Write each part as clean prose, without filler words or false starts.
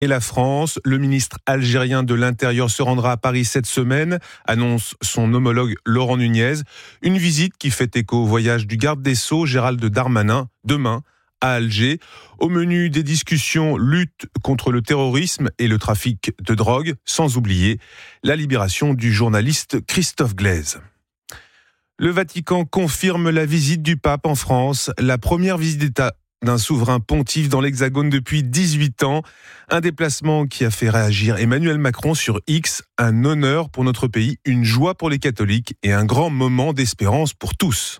Et la France, le ministre algérien de l'Intérieur se rendra à Paris cette semaine, annonce son homologue Laurent Nunez. Une visite qui fait écho au voyage du garde des Sceaux, Gérald Darmanin, demain à Alger. Au menu des discussions, lutte contre le terrorisme et le trafic de drogue, sans oublier la libération du journaliste Christophe Glaise. Le Vatican confirme la visite du pape en France, la première visite d'État d'un souverain pontife dans l'Hexagone depuis 18 ans. Un déplacement qui a fait réagir Emmanuel Macron sur X. Un honneur pour notre pays, une joie pour les catholiques et un grand moment d'espérance pour tous.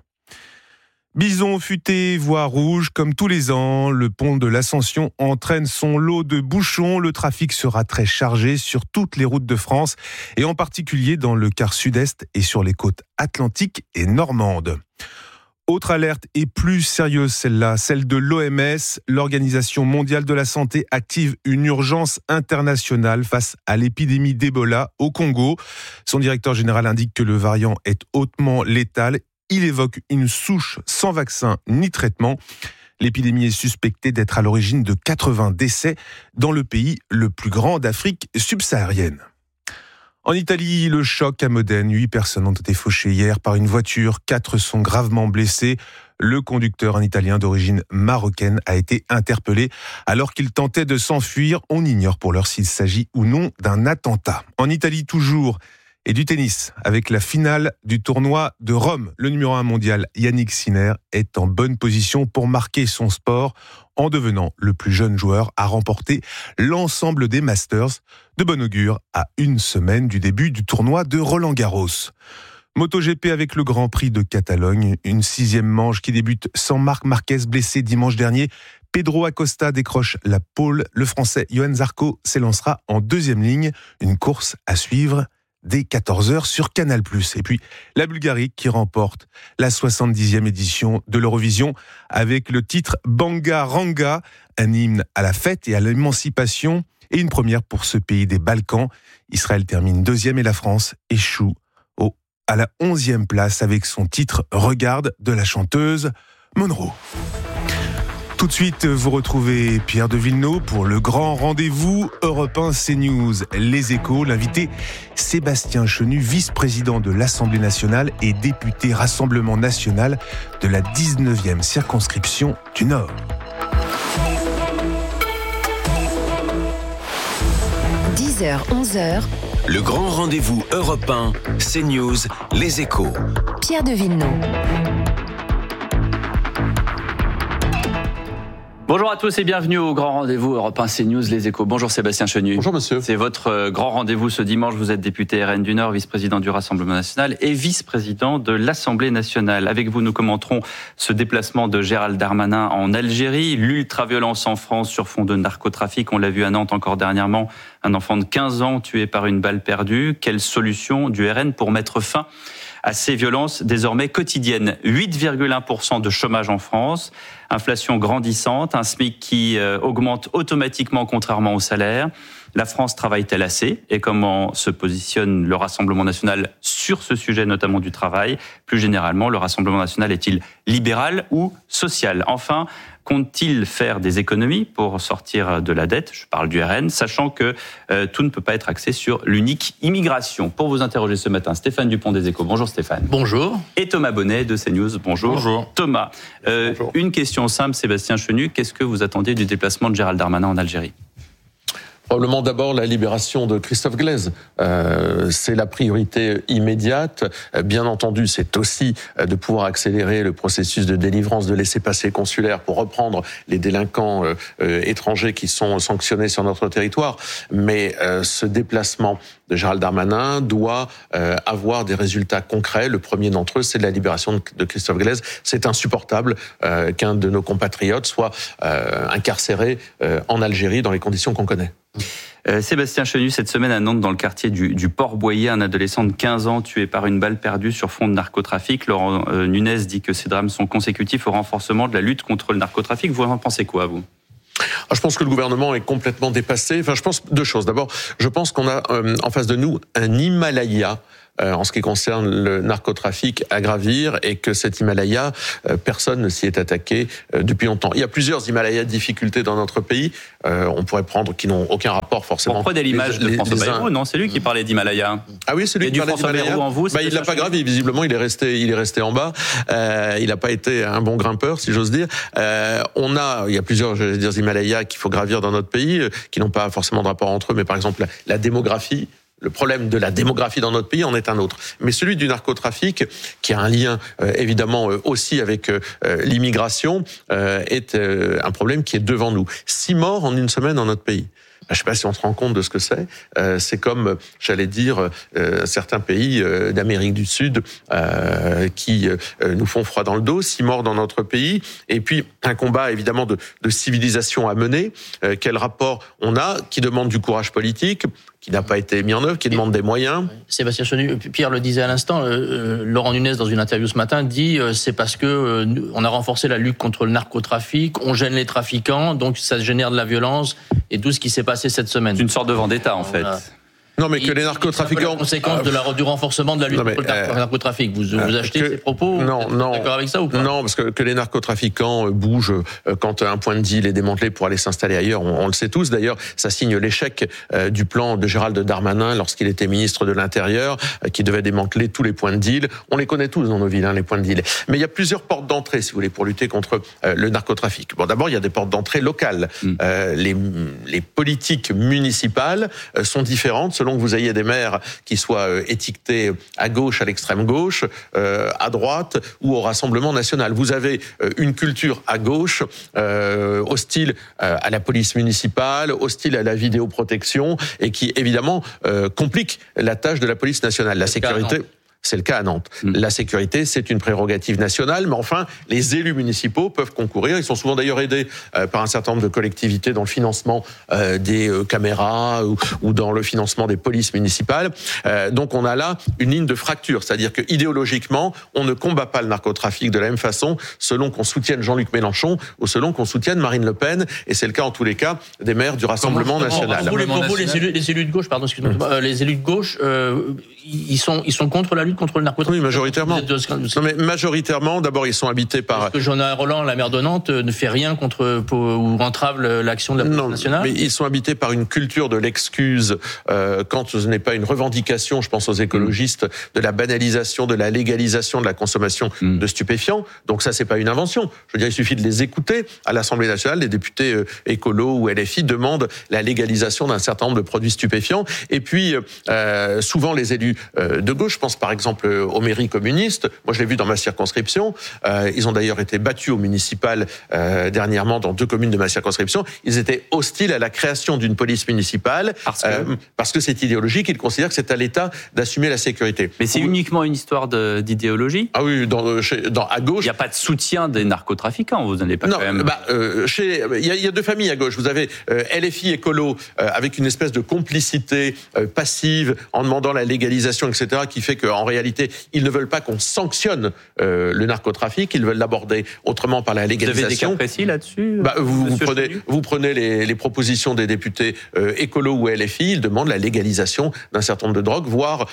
Bison futé, voie rouge, comme tous les ans, le pont de l'Ascension entraîne son lot de bouchons. Le trafic sera très chargé sur toutes les routes de France et en particulier dans le quart sud-est et sur les côtes atlantiques et normandes. Autre alerte et plus sérieuse celle-là, celle de l'OMS. L'Organisation mondiale de la santé active une urgence internationale face à l'épidémie d'Ebola au Congo. Son directeur général indique que le variant est hautement létal. Il évoque une souche sans vaccin ni traitement. L'épidémie est suspectée d'être à l'origine de 80 décès dans le pays le plus grand d'Afrique subsaharienne. En Italie, le choc à Modène. 8 personnes ont été fauchées hier par une voiture. 4 sont gravement blessés. Le conducteur, un Italien d'origine marocaine, a été interpellé alors qu'il tentait de s'enfuir. On ignore pour l'heure s'il s'agit ou non d'un attentat. En Italie toujours, et du tennis, avec la finale du tournoi de Rome. Le numéro 1 mondial, Yannick Sinner, est en bonne position pour marquer son sport en devenant le plus jeune joueur à remporter l'ensemble des Masters. De bon augure à une semaine du début du tournoi de Roland-Garros. MotoGP avec le Grand Prix de Catalogne, une 6e manche qui débute sans Marc Marquez blessé dimanche dernier. Pedro Acosta décroche la pole. Le Français Johan Zarco s'élancera en 2e ligne. Une course à suivre dès 14h sur Canal+. Et puis, la Bulgarie qui remporte la 70e édition de l'Eurovision avec le titre Banga Ranga, un hymne à la fête et à l'émancipation et une première pour ce pays des Balkans. Israël termine 2e et la France échoue à la 11e place avec son titre Regarde de la chanteuse Monroe. Tout de suite, vous retrouvez Pierre de Villeneuve pour le grand rendez-vous Europe 1 CNews. Les Échos, l'invité Sébastien Chenu, vice-président de l'Assemblée nationale et député Rassemblement national de la 19e circonscription du Nord. 10h, 11h. Le grand rendez-vous Europe 1, CNews, Les Échos. Pierre de Villeneuve. Bonjour à tous et bienvenue au grand rendez-vous Europe 1 CNews, Les Échos. Bonjour Sébastien Chenu. Bonjour monsieur. C'est votre grand rendez-vous ce dimanche. Vous êtes député RN du Nord, vice-président du Rassemblement national et vice-président de l'Assemblée nationale. Avec vous, nous commenterons ce déplacement de Gérald Darmanin en Algérie, l'ultra-violence en France sur fond de narcotrafic. On l'a vu à Nantes encore dernièrement, un enfant de 15 ans tué par une balle perdue. Quelle solution du RN pour mettre fin à ces violences désormais quotidiennes? 8,1% de chômage en France, inflation grandissante, un SMIC qui augmente automatiquement contrairement au salaire. La France travaille-t-elle assez? Et comment se positionne le Rassemblement national sur ce sujet, notamment du travail? Plus généralement, le Rassemblement national est-il libéral ou social? Enfin, compte-t-il faire des économies pour sortir de la dette? Je parle du RN, sachant que tout ne peut pas être axé sur l'unique immigration. Pour vous interroger ce matin, Stéphane Dupont des Échos. Bonjour Stéphane. Bonjour. Et Thomas Bonnet de CNews. Bonjour. Bonjour. Thomas, Bonjour. Une question simple, Sébastien Chenu. Qu'est-ce que vous attendiez du déplacement de Gérald Darmanin en Algérie? Probablement d'abord la libération de Christophe Glaise. C'est la priorité immédiate. Bien entendu, c'est aussi de pouvoir accélérer le processus de délivrance de laissez-passer consulaires pour reprendre les délinquants étrangers qui sont sanctionnés sur notre territoire. Mais ce déplacement de Gérald Darmanin doit avoir des résultats concrets. Le premier d'entre eux, c'est la libération de Christophe Glaise. C'est insupportable qu'un de nos compatriotes soit incarcéré en Algérie dans les conditions qu'on connaît. Sébastien Chenu, cette semaine à Nantes, dans le quartier du Port-Boyer, un adolescent de 15 ans tué par une balle perdue sur fond de narcotrafic. Laurent Nunez dit que ces drames sont consécutifs au renforcement de la lutte contre le narcotrafic. Vous en pensez quoi, vous ? Je pense que le gouvernement est complètement dépassé. Je pense deux choses. D'abord, je pense qu'on a en face de nous un Himalaya en ce qui concerne le narcotrafic à gravir et que cet Himalaya, personne ne s'y est attaqué depuis longtemps. Il y a plusieurs Himalayas de difficulté dans notre pays. On pourrait prendre qui n'ont aucun rapport forcément. On prenait l'image de François Bayrou, non? C'est lui qui parlait d'Himalaya. Ah oui, c'est lui qui parlait d'Himalaya. En vous, il l'a pas gravi, visiblement, il est resté en bas. Il n'a pas été un bon grimpeur, si j'ose dire. Il y a plusieurs, Himalayas qu'il faut gravir dans notre pays, qui n'ont pas forcément de rapport entre eux, mais par exemple la démographie. Le problème de la démographie dans notre pays en est un autre. Mais celui du narcotrafic, qui a un lien évidemment aussi avec l'immigration, est un problème qui est devant nous. 6 morts en une semaine dans notre pays. Je ne sais pas si on se rend compte de ce que c'est. C'est comme, j'allais dire, certains pays d'Amérique du Sud qui nous font froid dans le dos. 6 morts dans notre pays. Et puis, un combat, évidemment, de civilisation à mener. Quel rapport on a, qui demande du courage politique, qui n'a pas été mis en œuvre, qui demande des moyens. Sébastien Chenu, Pierre le disait à l'instant, Laurent Nunez, dans une interview ce matin, dit c'est parce que on a renforcé la lutte contre le narcotrafic, on gêne les trafiquants, donc ça génère de la violence, et tout ce qui s'est passé cette semaine. C'est une sorte de vendetta, en fait. Non, mais que les narcotrafiquants... C'est la conséquence du renforcement de la lutte contre le narcotrafic. Vous achetez ces propos? Non. Vous êtes d'accord avec ça ou pas? Non, parce que les narcotrafiquants bougent quand un point de deal est démantelé pour aller s'installer ailleurs. On le sait tous. D'ailleurs, ça signe l'échec du plan de Gérald Darmanin lorsqu'il était ministre de l'Intérieur, qui devait démanteler tous les points de deal. On les connaît tous dans nos villes, les points de deal. Mais il y a plusieurs portes d'entrée, si vous voulez, pour lutter contre le narcotrafic. Bon, d'abord, il y a des portes d'entrée locales. Les politiques municipales sont différentes selon que vous ayez des maires qui soient étiquetés à gauche, à l'extrême gauche, à droite ou au Rassemblement national. Vous avez une culture à gauche, hostile à la police municipale, hostile à la vidéoprotection et qui, évidemment, complique la tâche de la police nationale. La sécurité... C'est le cas à Nantes. La sécurité, c'est une prérogative nationale, mais enfin, les élus municipaux peuvent concourir. Ils sont souvent d'ailleurs aidés par un certain nombre de collectivités dans le financement des caméras ou dans le financement des polices municipales. Donc on a là une ligne de fracture, c'est-à-dire que idéologiquement, on ne combat pas le narcotrafic de la même façon selon qu'on soutienne Jean-Luc Mélenchon ou selon qu'on soutienne Marine Le Pen, et c'est le cas en tous les cas des maires du Rassemblement national. Pour vous, les élus de gauche, pardon, excusez-moi, les élus de gauche, ils sont contre la lutte contre le narcotrafic. Oui, majoritairement. Non, mais majoritairement, d'abord, ils sont habités par... Parce que Jean-Noël Roland, la maire de Nantes, ne fait rien ou entrave l'action de la police nationale. Mais ils sont habités par une culture de l'excuse quand ce n'est pas une revendication, je pense aux écologistes, de la banalisation, de la légalisation de la consommation de stupéfiants. Donc ça, c'est pas une invention. Je veux dire, il suffit de les écouter. À l'Assemblée nationale, les députés écolos ou LFI demandent la légalisation d'un certain nombre de produits stupéfiants. Et puis, souvent, les élus de gauche, je pense par exemple aux mairies communistes, moi je l'ai vu dans ma circonscription, ils ont d'ailleurs été battus au municipal dernièrement dans 2 communes de ma circonscription, ils étaient hostiles à la création d'une police municipale parce que c'est idéologique, ils considèrent que c'est à l'État d'assumer la sécurité. Mais c'est uniquement une histoire d'idéologie? Ah oui, à gauche... Il n'y a pas de soutien des narcotrafiquants, vous n'allez pas non, quand même... il y a 2 familles à gauche, vous avez LFI écolo avec une espèce de complicité passive en demandant la légalisation, etc., qui fait qu'en réalité, ils ne veulent pas qu'on sanctionne le narcotrafic, ils veulent l'aborder autrement par la légalisation. Vous avez des cas précis là-dessus? Vous prenez les propositions des députés écolo ou LFI, ils demandent la légalisation d'un certain nombre de drogues, voire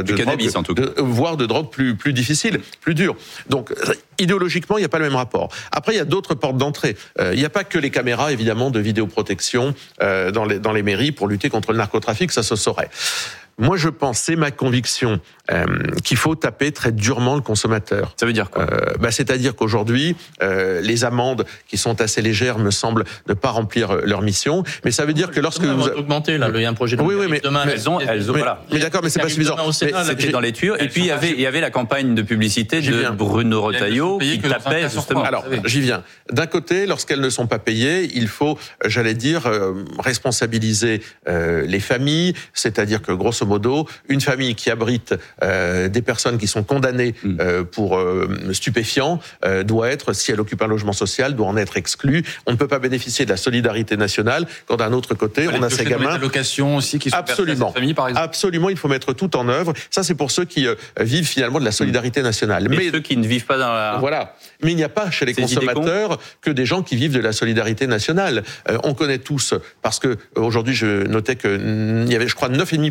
de drogues plus difficiles, plus dures. Donc, idéologiquement, il n'y a pas le même rapport. Après, il y a d'autres portes d'entrée. Il n'y a pas que les caméras, évidemment, de vidéoprotection dans les mairies pour lutter contre le narcotrafic, ça se saurait. Moi, je pense, c'est ma conviction, qu'il faut taper très durement le consommateur. Ça veut dire quoi? C'est-à-dire qu'aujourd'hui, les amendes qui sont assez légères me semblent ne pas remplir leur mission. Mais ça veut dire que lorsque vous augmenter là, il y a un projet de demain, elles ont voilà. Mais d'accord, mais c'est pas suffisant. C'était dans les tuyaux. Et puis il y avait la campagne de publicité de Bruno Retailleau qui tapait justement. Alors, j'y viens. D'un côté, lorsqu'elles ne sont pas payées, il faut, j'allais dire, responsabiliser les familles, c'est-à-dire que grosso modo, une famille qui abrite des personnes qui sont condamnées pour stupéfiants doit être, si elle occupe un logement social, doit en être exclue. On ne peut pas bénéficier de la solidarité nationale quand d'un autre côté, on a ces gamins... allocations aussi qui sont versées à cette famille, par exemple. Absolument, il faut mettre tout en œuvre. Ça, c'est pour ceux qui vivent finalement de la solidarité nationale. Mais ceux qui ne vivent pas dans la... Voilà. Mais il n'y a pas chez les consommateurs que des gens qui vivent de la solidarité nationale. On connaît tous, parce que aujourd'hui, je notais qu'il y avait, je crois, 9,5% des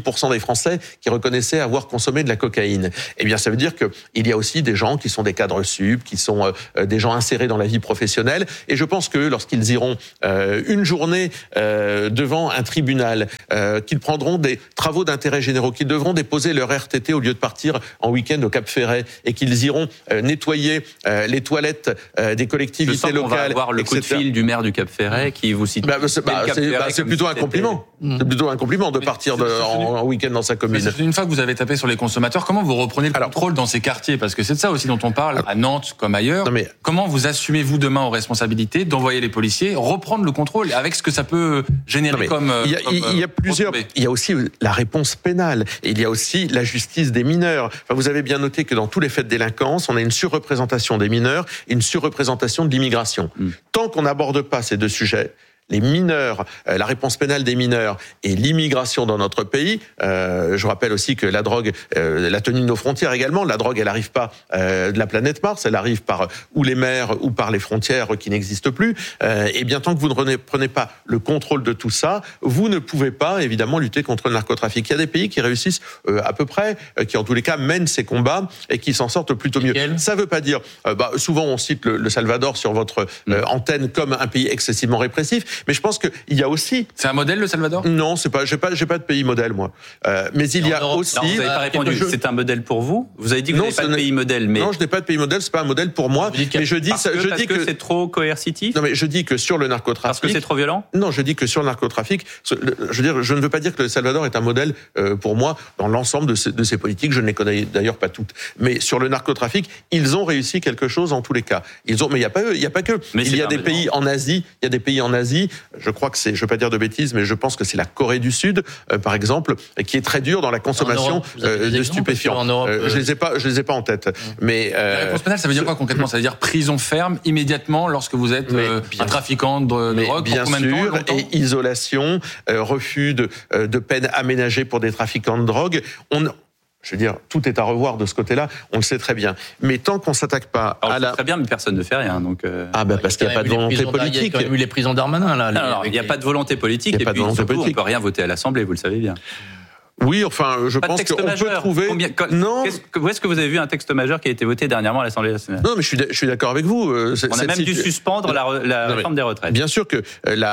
Français qui reconnaissaient avoir consommé de la cocaïne. Eh bien, ça veut dire qu'il y a aussi des gens qui sont des cadres sup, qui sont des gens insérés dans la vie professionnelle. Et je pense que lorsqu'ils iront une journée devant un tribunal, qu'ils prendront des travaux d'intérêt généraux, qu'ils devront déposer leur RTT au lieu de partir en week-end au Cap-Ferret, et qu'ils iront nettoyer les toilettes des collectivités locales. On va avoir le coup de fil du maire du Cap-Ferret qui vous cite. C'est plutôt un compliment. C'est plutôt un compliment de partir en week-end dans sa commune. Une fois que vous avez tapé sur les consommateurs, comment vous reprenez le contrôle dans ces quartiers ? Parce que c'est de ça aussi dont on parle à Nantes comme ailleurs. Comment vous assumez-vous demain aux responsabilités d'envoyer les policiers, reprendre le contrôle avec ce que ça peut générer comme... Il y a plusieurs... Il y a aussi la réponse pénale. Et il y a aussi la justice des mineurs. Enfin, vous avez bien noté que dans tous les faits de délinquance, on a une surreprésentation des mineurs et une surreprésentation de l'immigration. Tant qu'on n'aborde pas ces deux sujets, les mineurs, la réponse pénale des mineurs et l'immigration dans notre pays. Je rappelle aussi que la drogue, la tenue de nos frontières également, la drogue, elle n'arrive pas de la planète Mars, elle arrive par ou les mers ou par les frontières qui n'existent plus. Et bien tant que vous ne prenez pas le contrôle de tout ça, vous ne pouvez pas évidemment lutter contre le narcotrafic. Il y a des pays qui réussissent à peu près, qui en tous les cas mènent ces combats et qui s'en sortent plutôt mieux. Ça ne veut pas dire, souvent on cite le Salvador sur votre antenne comme un pays excessivement répressif. Mais je pense qu'il y a aussi... C'est un modèle, le Salvador ? Non, j'ai pas de pays modèle, moi. Mais il y a aussi... Non, vous n'avez pas répondu. C'est un modèle pour vous ? Vous avez dit que vous n'avez pas de pays modèle, mais... Non, je n'ai pas de pays modèle, c'est pas un modèle pour moi. Mais je dis parce que c'est trop coercitif ? Non, mais je dis que sur le narcotrafic... Parce que c'est trop violent ? Non, je dis que sur le narcotrafic, je ne veux pas dire que le Salvador est un modèle pour moi dans l'ensemble de ces politiques. Je ne les connais d'ailleurs pas toutes. Mais sur le narcotrafic, ils ont réussi quelque chose en tous les cas. Mais il n'y a pas que. Il y a des pays en Asie. Je crois que je ne veux pas dire de bêtises, mais je pense que c'est la Corée du Sud, par exemple, qui est très dure dans la consommation de stupéfiants. Je les ai pas en tête. Mais la réponse pénale, ça veut dire quoi concrètement ? Ça veut dire prison ferme immédiatement lorsque vous êtes un trafiquant de drogue. Bien sûr, et isolation, refus de peine aménagée pour des trafiquants de drogue. Je veux dire, tout est à revoir de ce côté-là, on le sait très bien. Mais tant qu'on ne s'attaque pas à la... Très bien, mais personne ne fait rien. Donc parce qu'il n'y a pas de volonté politique. Il y a quand même eu les prisons Darmanin, là. Non, il n'y a pas de volonté politique. Et puis, surtout, on ne peut rien voter à l'Assemblée, vous le savez bien. Oui, enfin, je pense qu'on peut trouver... Où est-ce que vous avez vu un texte majeur qui a été voté dernièrement à l'Assemblée nationale ? Non, mais je suis d'accord avec vous. On a même dû suspendre la réforme des retraites. Bien sûr que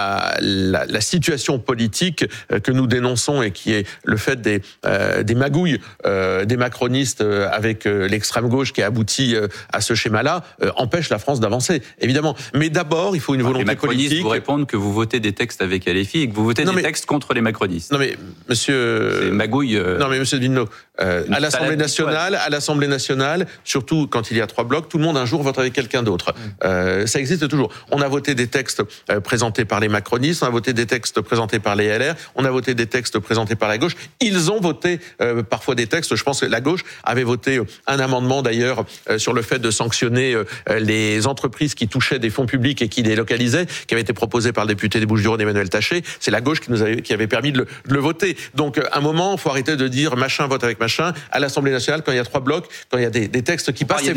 la situation politique que nous dénonçons et qui est le fait des magouilles des macronistes avec l'extrême gauche qui a abouti à ce schéma-là empêche la France d'avancer, évidemment. Mais d'abord, il faut une volonté politique. Les macronistes vous répondent que vous votez des textes avec LFI et que vous votez des textes contre les macronistes. Non mais, monsieur... magouille. Non mais monsieur Vinno, à l'Assemblée nationale, surtout quand il y a 3 blocs, tout le monde un jour vote avec quelqu'un d'autre. Ça existe toujours. On a voté des textes présentés par les macronistes, on a voté des textes présentés par les LR, on a voté des textes présentés par la gauche. Ils ont voté parfois des textes. Je pense que la gauche avait voté un amendement d'ailleurs sur le fait de sanctionner les entreprises qui touchaient des fonds publics et qui les localisaient, qui avait été proposé par le député des Bouches-du-Rhône Emmanuel Taché. C'est la gauche qui avait permis de le voter. Donc à un moment, il faut arrêter de dire machin vote avec machin. À l'Assemblée nationale, quand il y a 3 blocs, quand il y a des textes qui passent,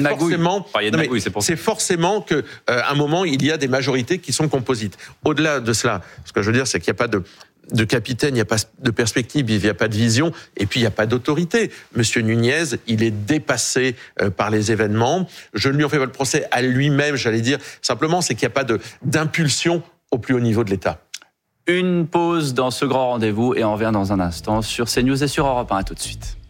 c'est forcément qu'à un moment, il y a des majorités qui sont composites. Au-delà de cela, ce que je veux dire, c'est qu'il n'y a pas de capitaine, il n'y a pas de perspective, il n'y a pas de vision, et puis il n'y a pas d'autorité. Monsieur Nunez, il est dépassé par les événements. Je ne lui en fais pas le procès à lui-même, j'allais dire. Simplement, c'est qu'il n'y a pas d'impulsion au plus haut niveau de l'État. Une pause dans ce grand rendez-vous et on revient dans un instant sur CNews et sur Europe 1. À tout de suite.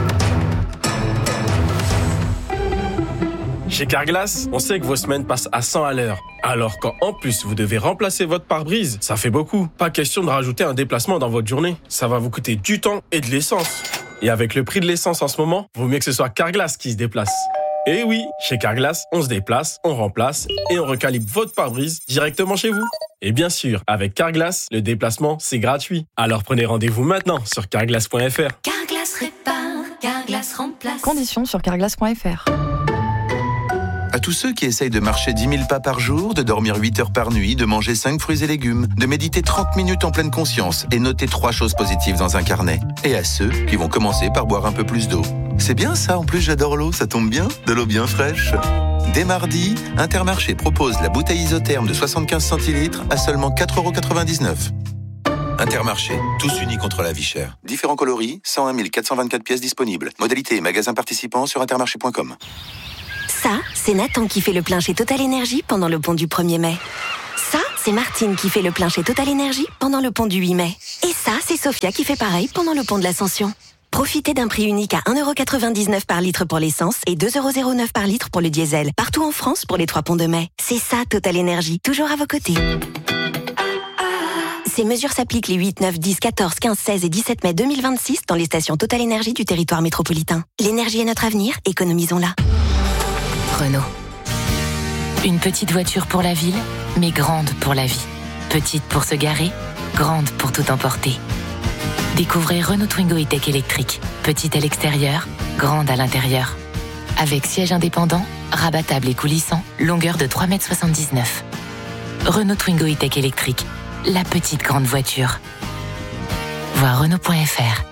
Chez Carglass, on sait que vos semaines passent à 100 à l'heure. Alors quand en plus vous devez remplacer votre pare-brise, ça fait beaucoup. Pas question de rajouter un déplacement dans votre journée. Ça va vous coûter du temps et de l'essence. Et avec le prix de l'essence en ce moment, vaut mieux que ce soit Carglass qui se déplace. Et oui, chez Carglass, on se déplace, on remplace et on recalibre votre pare-brise directement chez vous. Et bien sûr, avec Carglass, le déplacement, c'est gratuit. Alors prenez rendez-vous maintenant sur carglass.fr. Carglass répare, Carglass remplace. Conditions sur carglass.fr. À tous ceux qui essayent de marcher 10 000 pas par jour, de dormir 8 heures par nuit, de manger 5 fruits et légumes, de méditer 30 minutes en pleine conscience et noter 3 choses positives dans un carnet. Et à ceux qui vont commencer par boire un peu plus d'eau. C'est bien ça, en plus j'adore l'eau, ça tombe bien, de l'eau bien fraîche. Dès mardi, Intermarché propose la bouteille isotherme de 75 centilitres à seulement 4,99 €. Intermarché, tous unis contre la vie chère. Différents coloris, 101 424 pièces disponibles. Modalité et magasins participants sur intermarché.com. Ça, c'est Nathan qui fait le plein chez Total Energy pendant le pont du 1er mai. Ça, c'est Martine qui fait le plein chez Total Energy pendant le pont du 8 mai. Et ça, c'est Sophia qui fait pareil pendant le pont de l'Ascension. Profitez d'un prix unique à 1,99€ par litre pour l'essence et 2,09€ par litre pour le diesel. Partout en France pour les 3 ponts de mai. C'est ça, Total Energy, toujours à vos côtés. Ces mesures s'appliquent les 8, 9, 10, 14, 15, 16 et 17 mai 2026 dans les stations Total Energy du territoire métropolitain. L'énergie est notre avenir, économisons-la. Renault. Une petite voiture pour la ville, mais grande pour la vie. Petite pour se garer, grande pour tout emporter. Découvrez Renault Twingo E-Tech électrique. Petite à l'extérieur, grande à l'intérieur. Avec siège indépendant, rabattable et coulissant, longueur de 3,79 m. Renault Twingo E-Tech électrique. La petite grande voiture. Voir Renault.fr.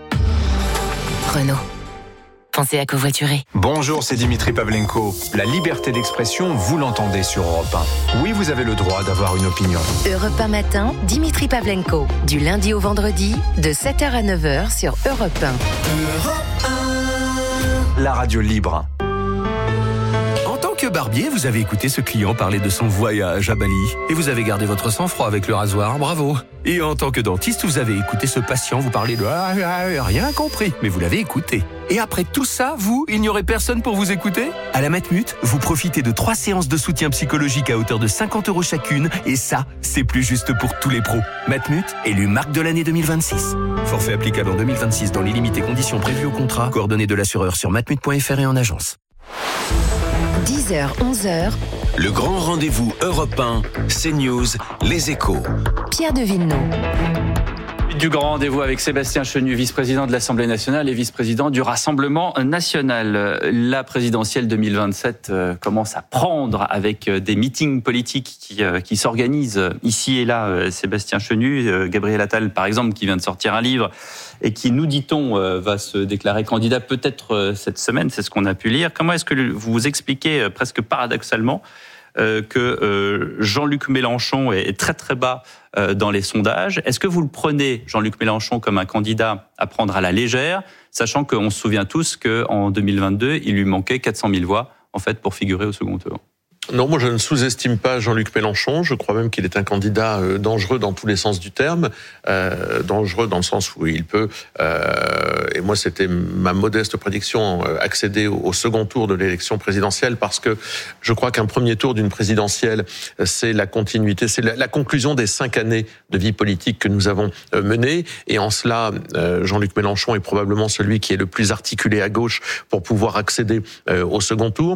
Renault. Pensez à covoiturer. Bonjour, c'est Dimitri Pavlenko. La liberté d'expression, vous l'entendez sur Europe 1. Oui, vous avez le droit d'avoir une opinion. Europe 1 matin, Dimitri Pavlenko. Du lundi au vendredi, de 7h à 9h sur Europe 1. Europe 1. La radio libre. En tant que barbier, vous avez écouté ce client parler de son voyage à Bali. Et vous avez gardé votre sang-froid avec le rasoir, bravo. Et en tant que dentiste, vous avez écouté ce patient vous parler de rien compris, mais vous l'avez écouté. Et après tout ça, il n'y aurait personne pour vous écouter ? À la Matmut, vous profitez de 3 séances de soutien psychologique à hauteur de 50€ chacune, et ça, c'est plus juste pour tous les pros. Matmut, élu marque de l'année 2026. Forfait applicable en 2026 dans les limites et conditions prévues au contrat. Coordonnées de l'assureur sur matmut.fr et en agence. 10h, 11h. Le grand rendez-vous Europe 1, CNews, Les Échos. Pierre de Villeneuve. Du grand rendez-vous avec Sébastien Chenu, vice-président de l'Assemblée nationale et vice-président du Rassemblement national. La présidentielle 2027 commence à prendre avec des meetings politiques qui s'organisent ici et là. Sébastien Chenu, Gabriel Attal par exemple, qui vient de sortir un livre et qui, nous dit-on, va se déclarer candidat peut-être cette semaine, c'est ce qu'on a pu lire. Comment est-ce que vous expliquez presque paradoxalement que Jean-Luc Mélenchon est très très bas dans les sondages? Est-ce que vous le prenez, Jean-Luc Mélenchon, comme un candidat à prendre à la légère, sachant qu'on se souvient tous qu'en 2022, il lui manquait 400 000 voix en fait, pour figurer au second tour? Non, moi je ne sous-estime pas Jean-Luc Mélenchon. Je crois même qu'il est un candidat dangereux dans tous les sens du terme. Dangereux dans le sens où il peut, et moi c'était ma modeste prédiction, accéder au second tour de l'élection présidentielle, parce que je crois qu'un premier tour d'une présidentielle, c'est la continuité, c'est la conclusion des 5 années de vie politique que nous avons menées. Et en cela, Jean-Luc Mélenchon est probablement celui qui est le plus articulé à gauche pour pouvoir accéder au second tour.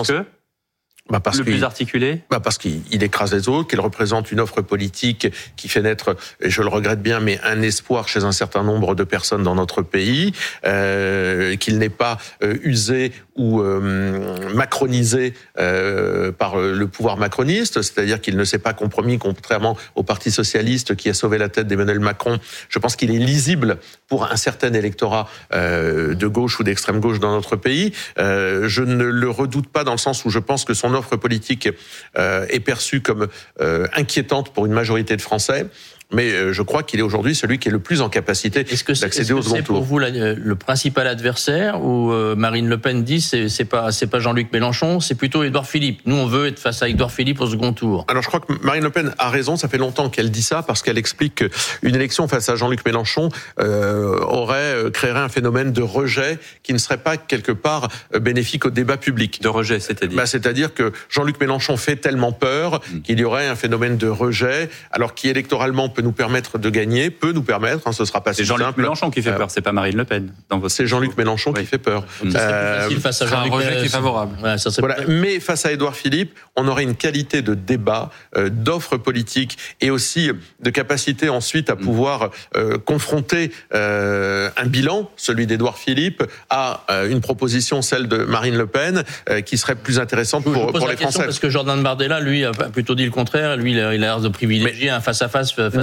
Parce plus articulé ? Parce qu'il écrase les autres, qu'il représente une offre politique qui fait naître, et je le regrette bien, mais un espoir chez un certain nombre de personnes dans notre pays, qu'il n'est pas usé ou macronisé par le pouvoir macroniste, c'est-à-dire qu'il ne s'est pas compromis, contrairement au Parti socialiste qui a sauvé la tête d'Emmanuel Macron. Je pense qu'il est lisible pour un certain électorat de gauche ou d'extrême gauche dans notre pays. Je ne le redoute pas dans le sens où je pense que son offre politique est perçue comme inquiétante pour une majorité de Français. Mais je crois qu'il est aujourd'hui celui qui est le plus en capacité d'accéder au second tour. C'est pour vous le principal adversaire, où Marine Le Pen dit c'est pas Jean-Luc Mélenchon, c'est plutôt Édouard Philippe. Nous, on veut être face à Édouard Philippe au second tour. Alors je crois que Marine Le Pen a raison, ça fait longtemps qu'elle dit ça, parce qu'elle explique qu'une élection face à Jean-Luc Mélenchon créerait un phénomène de rejet qui ne serait pas quelque part bénéfique au débat public. De rejet, c'est-à-dire c'est-à-dire que Jean-Luc Mélenchon fait tellement peur qu'il y aurait un phénomène de rejet, alors qui électoralement peut nous permettre de gagner, ce sera pas si simple. C'est Jean-Luc Mélenchon qui fait peur, c'est pas Marine Le Pen. C'est Jean-Luc Mélenchon qui fait peur. C'est plus facile face à Jean-Luc Mélenchon qui est favorable. Mais face à Édouard Philippe, on aurait une qualité de débat, d'offre politique et aussi de capacité ensuite à pouvoir confronter un bilan, celui d'Édouard Philippe, à une proposition, celle de Marine Le Pen, qui serait plus intéressante pour les Français. Parce que Jordan Bardella, lui, a plutôt dit le contraire. Lui, il a l'air de privilégier un face-à-face.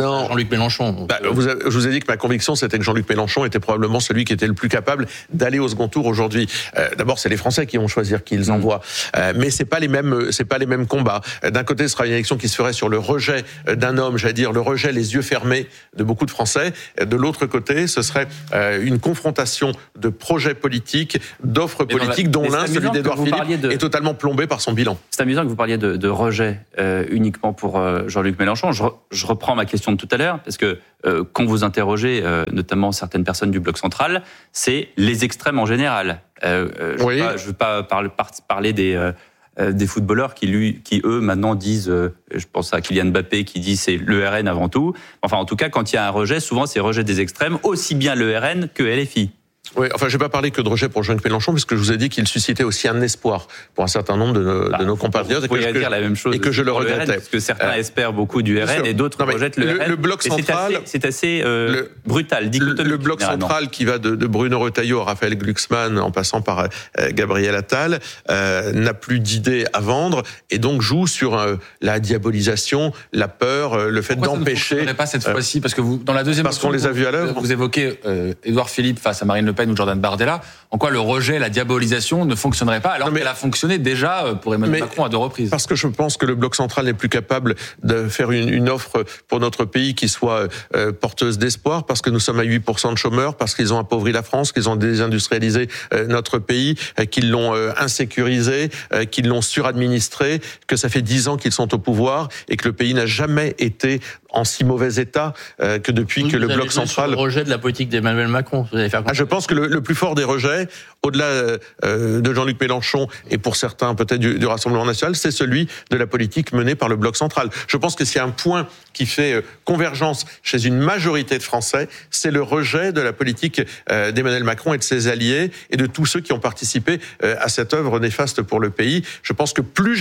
Jean-Luc Mélenchon. Je vous ai dit que ma conviction, c'était que Jean-Luc Mélenchon était probablement celui qui était le plus capable d'aller au second tour aujourd'hui. D'abord, c'est les Français qui vont choisir qui ils envoient, mais c'est pas les mêmes combats. D'un côté, ce sera une élection qui se ferait sur le rejet d'un homme, j'allais dire le rejet les yeux fermés de beaucoup de Français. De l'autre côté, ce serait une confrontation de projets politiques, d'offres politiques, dont l'un, celui d'Édouard Philippe, est totalement plombé par son bilan. C'est amusant que vous parliez de rejet uniquement pour Jean-Luc Mélenchon. Je reprends ma question de tout à l'heure, parce que quand vous interrogez notamment certaines personnes du Bloc central, c'est les extrêmes en général. Je ne veux pas parler des footballeurs qui eux, maintenant disent, je pense à Kylian Mbappé qui dit c'est le RN avant tout. Enfin, en tout cas, quand il y a un rejet, souvent c'est rejet des extrêmes, aussi bien le RN que LFI. Oui, enfin, je vais pas parler que de rejet pour Jean-Luc Mélenchon, puisque je vous ai dit qu'il suscitait aussi un espoir pour un certain nombre de nos compatriotes. Vous pourriez dire la même chose et que je le regrettais. Parce que certains espèrent beaucoup du RN et d'autres rejettent le RN. Le bloc central, c'est assez brutal, dichotomique. Le bloc central qui va de Bruno Retailleau à Raphaël Glucksmann, en passant par Gabriel Attal, n'a plus d'idées à vendre et donc joue sur la diabolisation, la peur, le fait d'empêcher. Pourquoi ça ne fonctionnerait pas cette fois-ci? Parce que vous, dans la deuxième parce qu'on les a vus à l'œuvre. Vous évoquez Édouard Philippe face à Marine Le Pen ou Jordan Bardella. En quoi le rejet, la diabolisation ne fonctionnerait pas alors qu'elle a fonctionné déjà pour Emmanuel Macron à 2 reprises? Parce que je pense que le bloc central n'est plus capable de faire une offre pour notre pays qui soit porteuse d'espoir, parce que nous sommes à 8% de chômeurs, parce qu'ils ont appauvri la France, qu'ils ont désindustrialisé notre pays, qu'ils l'ont insécurisé, qu'ils l'ont suradministré, que ça fait 10 ans qu'ils sont au pouvoir et que le pays n'a jamais été en si mauvais état que depuis que le bloc central... Le rejet de la politique d'Emmanuel Macron, vous allez faire quoi? Je pense que le plus fort des rejets, au-delà de Jean-Luc Mélenchon et pour certains peut-être du Rassemblement national, c'est celui de la politique menée par le bloc central. Je pense que s'il y a un point qui fait convergence chez une majorité de Français, c'est le rejet de la politique d'Emmanuel Macron et de ses alliés et de tous ceux qui ont participé à cette œuvre néfaste pour le pays. Je pense que plus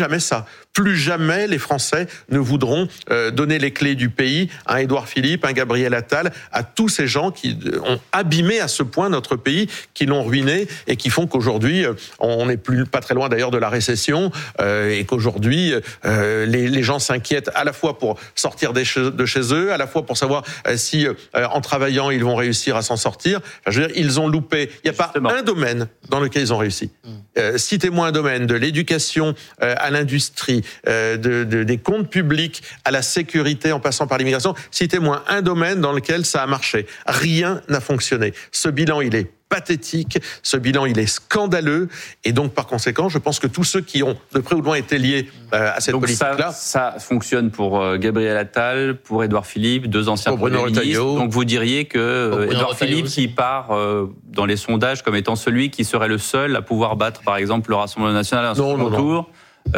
jamais les Français ne voudront donner les clés du pays à un Édouard Philippe, un Gabriel Attal, à tous ces gens qui ont abîmé à ce point notre pays, qui l'ont ruiné et qui font qu'aujourd'hui, on n'est pas très loin d'ailleurs de la récession et qu'aujourd'hui, les gens s'inquiètent à la fois pour sortir de chez eux, à la fois pour savoir si en travaillant, ils vont réussir à s'en sortir. Enfin, je veux dire, ils ont loupé. Il n'y a pas un domaine dans lequel ils ont réussi. Citez-moi un domaine, de l'éducation à l'industrie, des comptes publics à la sécurité en passant par l'immigration. Citez-moi un domaine dans lequel ça a marché. Rien n'a fonctionné. Ce bilan, il est pathétique, ce bilan il est scandaleux et donc par conséquent je pense que tous ceux qui ont de près ou de loin été liés à cette politique-là... Ça fonctionne pour Gabriel Attal, pour Édouard Philippe, 2 anciens premiers ministres. Donc vous diriez que Édouard Philippe qui part dans les sondages comme étant celui qui serait le seul à pouvoir battre par exemple le Rassemblement national à un second tour.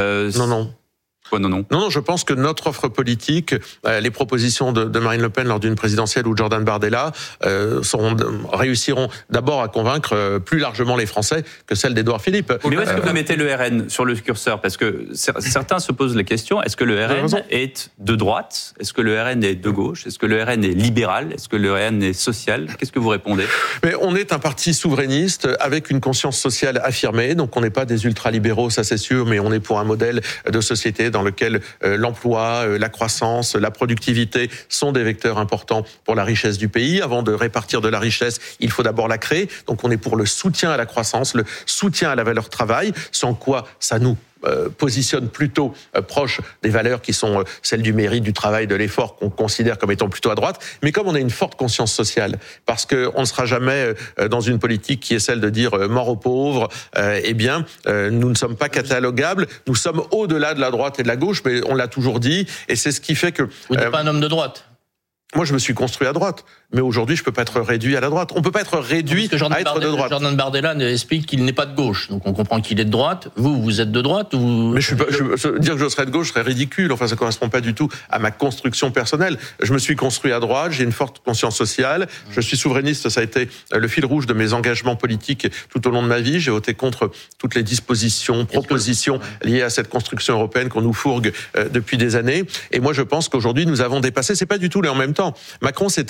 Non, je pense que notre offre politique, les propositions de Marine Le Pen lors d'une présidentielle ou de Jordan Bardella réussiront d'abord à convaincre plus largement les Français que celle d'Édouard Philippe. Mais où est-ce que vous mettez le RN sur le curseur? Parce que certains se posent la question, est-ce que le RN est de droite? Est-ce que le RN est de gauche? Est-ce que le RN est libéral? Est-ce que le RN est social? Qu'est-ce que vous répondez? Mais on est un parti souverainiste avec une conscience sociale affirmée, donc on n'est pas des ultralibéraux, ça c'est sûr, mais on est pour un modèle de société dans lequel l'emploi, la croissance, la productivité sont des vecteurs importants pour la richesse du pays. Avant de répartir de la richesse, il faut d'abord la créer. Donc on est pour le soutien à la croissance, le soutien à la valeur travail, sans quoi ça nous positionne plutôt proche des valeurs qui sont celles du mérite, du travail, de l'effort qu'on considère comme étant plutôt à droite. Mais comme on a une forte conscience sociale, parce qu'on ne sera jamais dans une politique qui est celle de dire mort aux pauvres, nous ne sommes pas catalogables, nous sommes au-delà de la droite et de la gauche, mais on l'a toujours dit, et c'est ce qui fait que... Vous n'êtes pas un homme de droite? Moi, je me suis construit à droite. Mais aujourd'hui, je peux pas être réduit à la droite. On peut pas être réduit à être de droite. Jordan Bardella explique qu'il n'est pas de gauche. Donc on comprend qu'il est de droite. Vous êtes de droite ou... Mais dire que je serais de gauche serait ridicule. Enfin, ça correspond pas du tout à ma construction personnelle. Je me suis construit à droite. J'ai une forte conscience sociale. Je suis souverainiste. Ça a été le fil rouge de mes engagements politiques tout au long de ma vie. J'ai voté contre toutes les dispositions, propositions liées à cette construction européenne qu'on nous fourgue depuis des années. Et moi, je pense qu'aujourd'hui, nous avons dépassé. C'est pas du tout les en même temps. Macron, c'était et la droite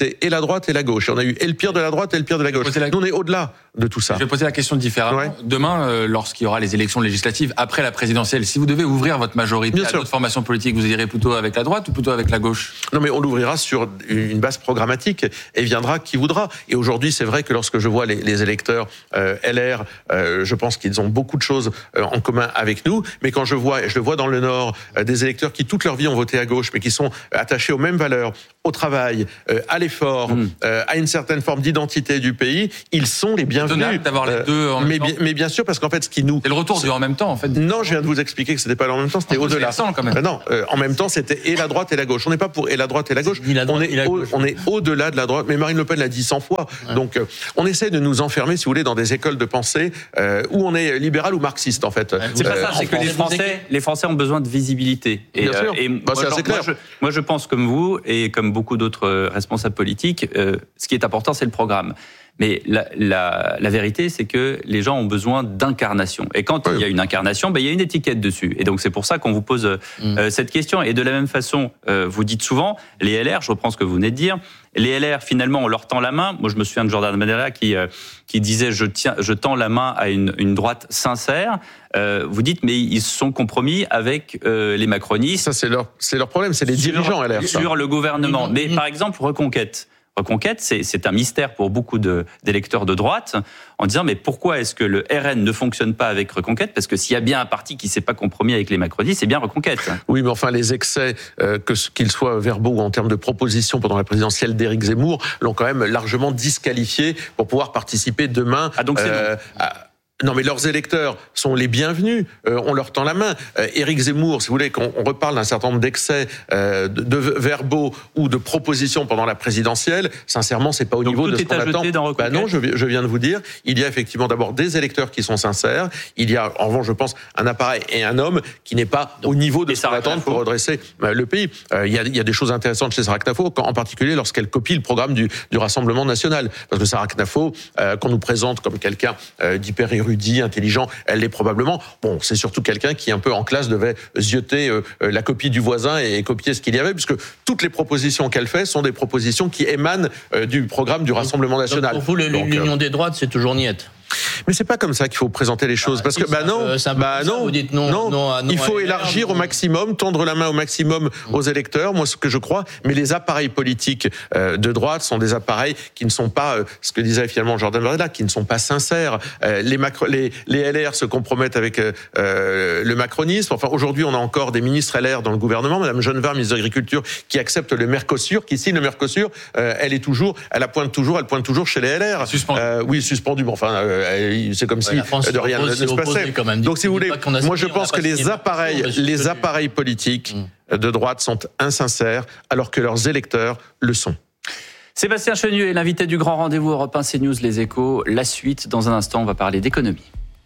droite et la gauche. On a eu et le pire de la droite et le pire de la gauche. Nous, on est au-delà de tout ça. Je vais poser la question différemment. Ouais. Demain, lorsqu'il y aura les élections législatives après la présidentielle, si vous devez ouvrir votre majorité à d'autres formations politiques, vous irez plutôt avec la droite ou plutôt avec la gauche? Non, mais on l'ouvrira sur une base programmatique et viendra qui voudra. Et aujourd'hui, c'est vrai que lorsque je vois les électeurs LR, je pense qu'ils ont beaucoup de choses en commun avec nous. Mais quand je le vois dans le Nord, des électeurs qui toute leur vie ont voté à gauche, mais qui sont attachés aux mêmes valeurs, au travail, à l'effort, à une certaine forme d'identité du pays, ils sont les bienvenus. D'avoir les deux en même temps. Mais bien sûr, parce qu'en fait, ce qui nous... C'est le retour du en même temps, en fait. Non, je viens de vous expliquer que c'était pas en même temps, c'était au-delà. Quand même. Non, en même temps, c'était et la droite et la gauche. On n'est pas pour et la droite et la gauche. On est au-delà de la droite. Mais Marine Le Pen l'a dit 100 fois. Ouais. Donc, on essaie de nous enfermer, si vous voulez, dans des écoles de pensée où on est libéral ou marxiste, en fait. C'est pas ça, c'est que les Français ont besoin de visibilité. Bien sûr. Moi, je pense comme vous et comme beaucoup d'autres responsables politiques, ce qui est important, c'est le programme. Mais la vérité, c'est que les gens ont besoin d'incarnation. Et quand il y a une incarnation, il y a une étiquette dessus. Et donc, c'est pour ça qu'on vous pose cette question. Et de la même façon, vous dites souvent, les LR, je reprends ce que vous venez de dire, les LR, finalement, on leur tend la main. Moi, je me souviens de Jordan Bardella qui disait « je tends la main à une droite sincère ». Vous dites, mais ils se sont compromis avec les macronistes. Ça, c'est leur problème, c'est les dirigeants LR. Sur le gouvernement. Mais par exemple, Reconquête, c'est un mystère pour beaucoup d'électeurs de droite, en disant mais pourquoi est-ce que le RN ne fonctionne pas avec Reconquête? Parce que s'il y a bien un parti qui s'est pas compromis avec les macronistes, c'est bien Reconquête. Oui, mais enfin les excès, qu'ils soient verbaux ou en termes de propositions pendant la présidentielle d'Éric Zemmour, l'ont quand même largement disqualifié pour pouvoir participer demain. Ah donc c'est Non, mais leurs électeurs sont les bienvenus. On leur tend la main. Éric Zemmour, si vous voulez, qu'on reparle d'un certain nombre d'excès de verbaux ou de propositions pendant la présidentielle, sincèrement, c'est pas au niveau de ce qu'on attend. Non, je viens de vous dire, il y a effectivement d'abord des électeurs qui sont sincères. Il y a, en revanche, je pense, un appareil et un homme qui n'est pas au niveau de ce qu'on attend pour redresser le pays. Il y a des choses intéressantes chez Sarah Knafo, en particulier lorsqu'elle copie le programme du Rassemblement national. Parce que Sarah Knafo, qu'on nous présente comme quelqu'un d'hyper érudit, intelligent, elle l'est probablement. Bon, c'est surtout quelqu'un qui, un peu en classe, devait zioter la copie du voisin et copier ce qu'il y avait, puisque toutes les propositions qu'elle fait sont des propositions qui émanent du programme du Rassemblement national. Donc pour vous, l'union des droites, c'est toujours niette. Mais c'est pas comme ça qu'il faut présenter les choses, parce que vous dites non, il faut élargir au maximum, tendre la main au maximum aux électeurs, moi ce que je crois, mais les appareils politiques de droite sont des appareils qui ne sont pas, ce que disait finalement Jordan Bardella, qui ne sont pas sincères. Les LR se compromettent avec le macronisme. Enfin, aujourd'hui, on a encore des ministres LR dans le gouvernement, Madame Genevard, ministre de l'Agriculture, qui accepte le Mercosur, qui signe le Mercosur, elle pointe toujours chez les LR. Suspendue. Oui, suspendue, mais enfin, c'est comme si de rien ne se passait. Donc, si vous voulez, moi je pense que les appareils politiques de droite sont insincères, alors que leurs électeurs le sont. Sébastien Chenu est l'invité du grand rendez-vous Europe 1 CNews Les Échos. La suite, dans un instant, on va parler d'économie.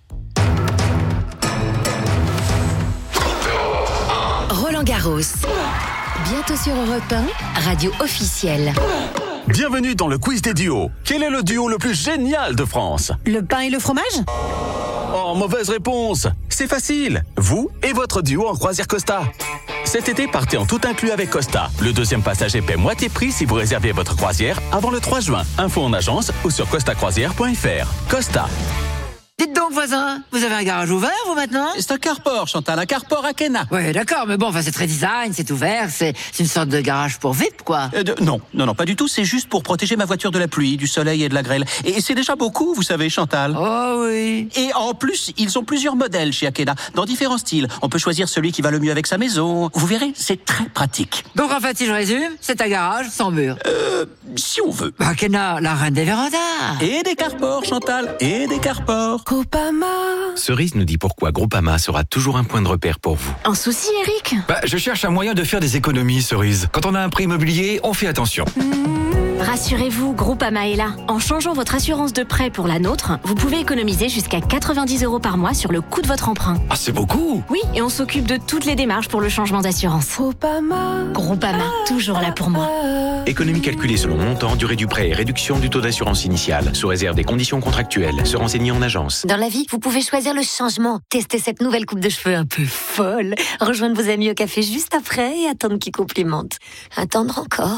Roland Garros. Bientôt sur Europe 1, radio officielle. Bienvenue dans le quiz des duos. Quel est le duo le plus génial de France? Le pain et le fromage? Oh, mauvaise réponse. C'est facile. Vous et votre duo en croisière Costa. Cet été, partez en tout inclus avec Costa. Le deuxième passager paie moitié prix si vous réservez votre croisière avant le 3 juin. Info en agence ou sur costacroisière.fr. Costa. Dites donc, voisin, vous avez un garage ouvert, vous, maintenant? C'est un carport, Chantal, un carport à Kena. Ouais, d'accord, mais bon, c'est très design, c'est ouvert, c'est une sorte de garage pour VIP, quoi. Non, pas du tout, c'est juste pour protéger ma voiture de la pluie, du soleil et de la grêle. Et c'est déjà beaucoup, vous savez, Chantal. Oh oui. Et en plus, ils ont plusieurs modèles chez Akena, dans différents styles. On peut choisir celui qui va le mieux avec sa maison. Vous verrez, c'est très pratique. Donc, en fait, si je résume, c'est un garage sans mur. Si on veut. Akena, la reine des vérandas. Et des carports, Chantal, et des carports. Groupama. Cerise nous dit pourquoi Groupama sera toujours un point de repère pour vous. Un souci, Eric? Je cherche un moyen de faire des économies, Cerise. Quand on a un prêt immobilier, on fait attention. Rassurez-vous, Groupama est là. En changeant votre assurance de prêt pour la nôtre, vous pouvez économiser jusqu'à 90 € par mois sur le coût de votre emprunt. Ah, c'est beaucoup! Oui, et on s'occupe de toutes les démarches pour le changement d'assurance. Groupama, toujours là pour moi. Économie calculée selon montant, durée du prêt et réduction du taux d'assurance initiale, sous réserve des conditions contractuelles. Se renseigner en agence. Dans la vie, vous pouvez choisir le changement. Tester cette nouvelle coupe de cheveux un peu folle. Rejoindre vos amis au café juste après et attendre qu'ils complimentent. Attendre encore.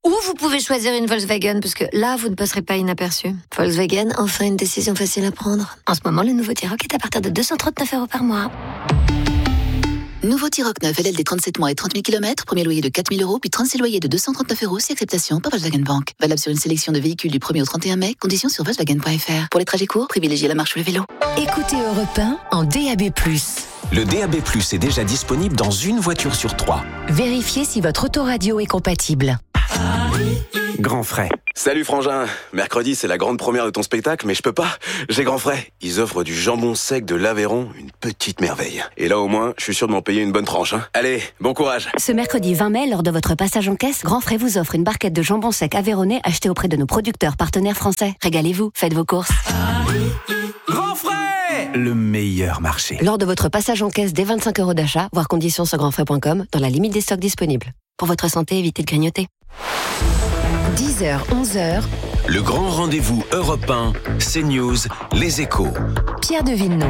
Ou vous pouvez choisir une Volkswagen, parce que là, vous ne passerez pas inaperçu. Volkswagen, enfin une décision facile à prendre. En ce moment, le nouveau T-Roc est à partir de 239 € par mois. Nouveau T-Roc 9, LLD 37 mois et 30 000 km, premier loyer de 4 000 €, puis 36 loyers de 239 €, si acceptation par Volkswagen Bank. Valable sur une sélection de véhicules du 1er au 31 mai, conditions sur Volkswagen.fr. Pour les trajets courts, privilégiez la marche ou le vélo. Écoutez Europe 1 en DAB+. Le DAB+ est déjà disponible dans une voiture sur 3. Vérifiez si votre autoradio est compatible. Grand frais. Salut frangin, mercredi c'est la grande première de ton spectacle, mais je peux pas, j'ai grand frais. Ils offrent du jambon sec de l'Aveyron, une petite merveille. Et là au moins, je suis sûr de m'en payer une bonne tranche. Allez, bon courage. Ce mercredi 20 mai, lors de votre passage en caisse, Grand Frais vous offre une barquette de jambon sec aveyronnais achetée auprès de nos producteurs partenaires français. Régalez-vous, faites vos courses. Grand frais, le meilleur marché. Lors de votre passage en caisse dès 25 € d'achat, voir conditions sur grandfrais.com, dans la limite des stocks disponibles. Pour votre santé, évitez de grignoter. 10h, 11h. Le grand rendez-vous Europe 1, CNews, Les Échos. Pierre de Villeneuve.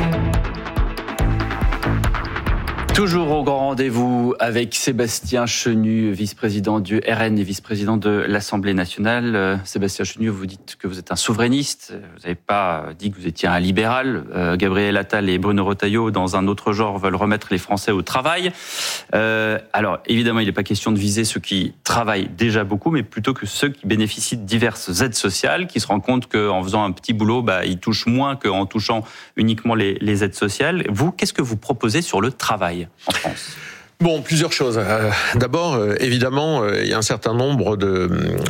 Toujours au grand rendez-vous avec Sébastien Chenu, vice-président du RN et vice-président de l'Assemblée nationale. Sébastien Chenu, vous dites que vous êtes un souverainiste. Vous n'avez pas dit que vous étiez un libéral. Gabriel Attal et Bruno Retailleau, dans un autre genre, veulent remettre les Français au travail. Alors, évidemment, il n'est pas question de viser ceux qui travaillent déjà beaucoup, mais plutôt que ceux qui bénéficient de diverses aides sociales, qui se rendent compte qu'en faisant un petit boulot, ils touchent moins qu'en touchant uniquement les aides sociales. Vous, qu'est-ce que vous proposez sur le travail en France ? Bon, plusieurs choses. D'abord, évidemment, il y a un certain nombre de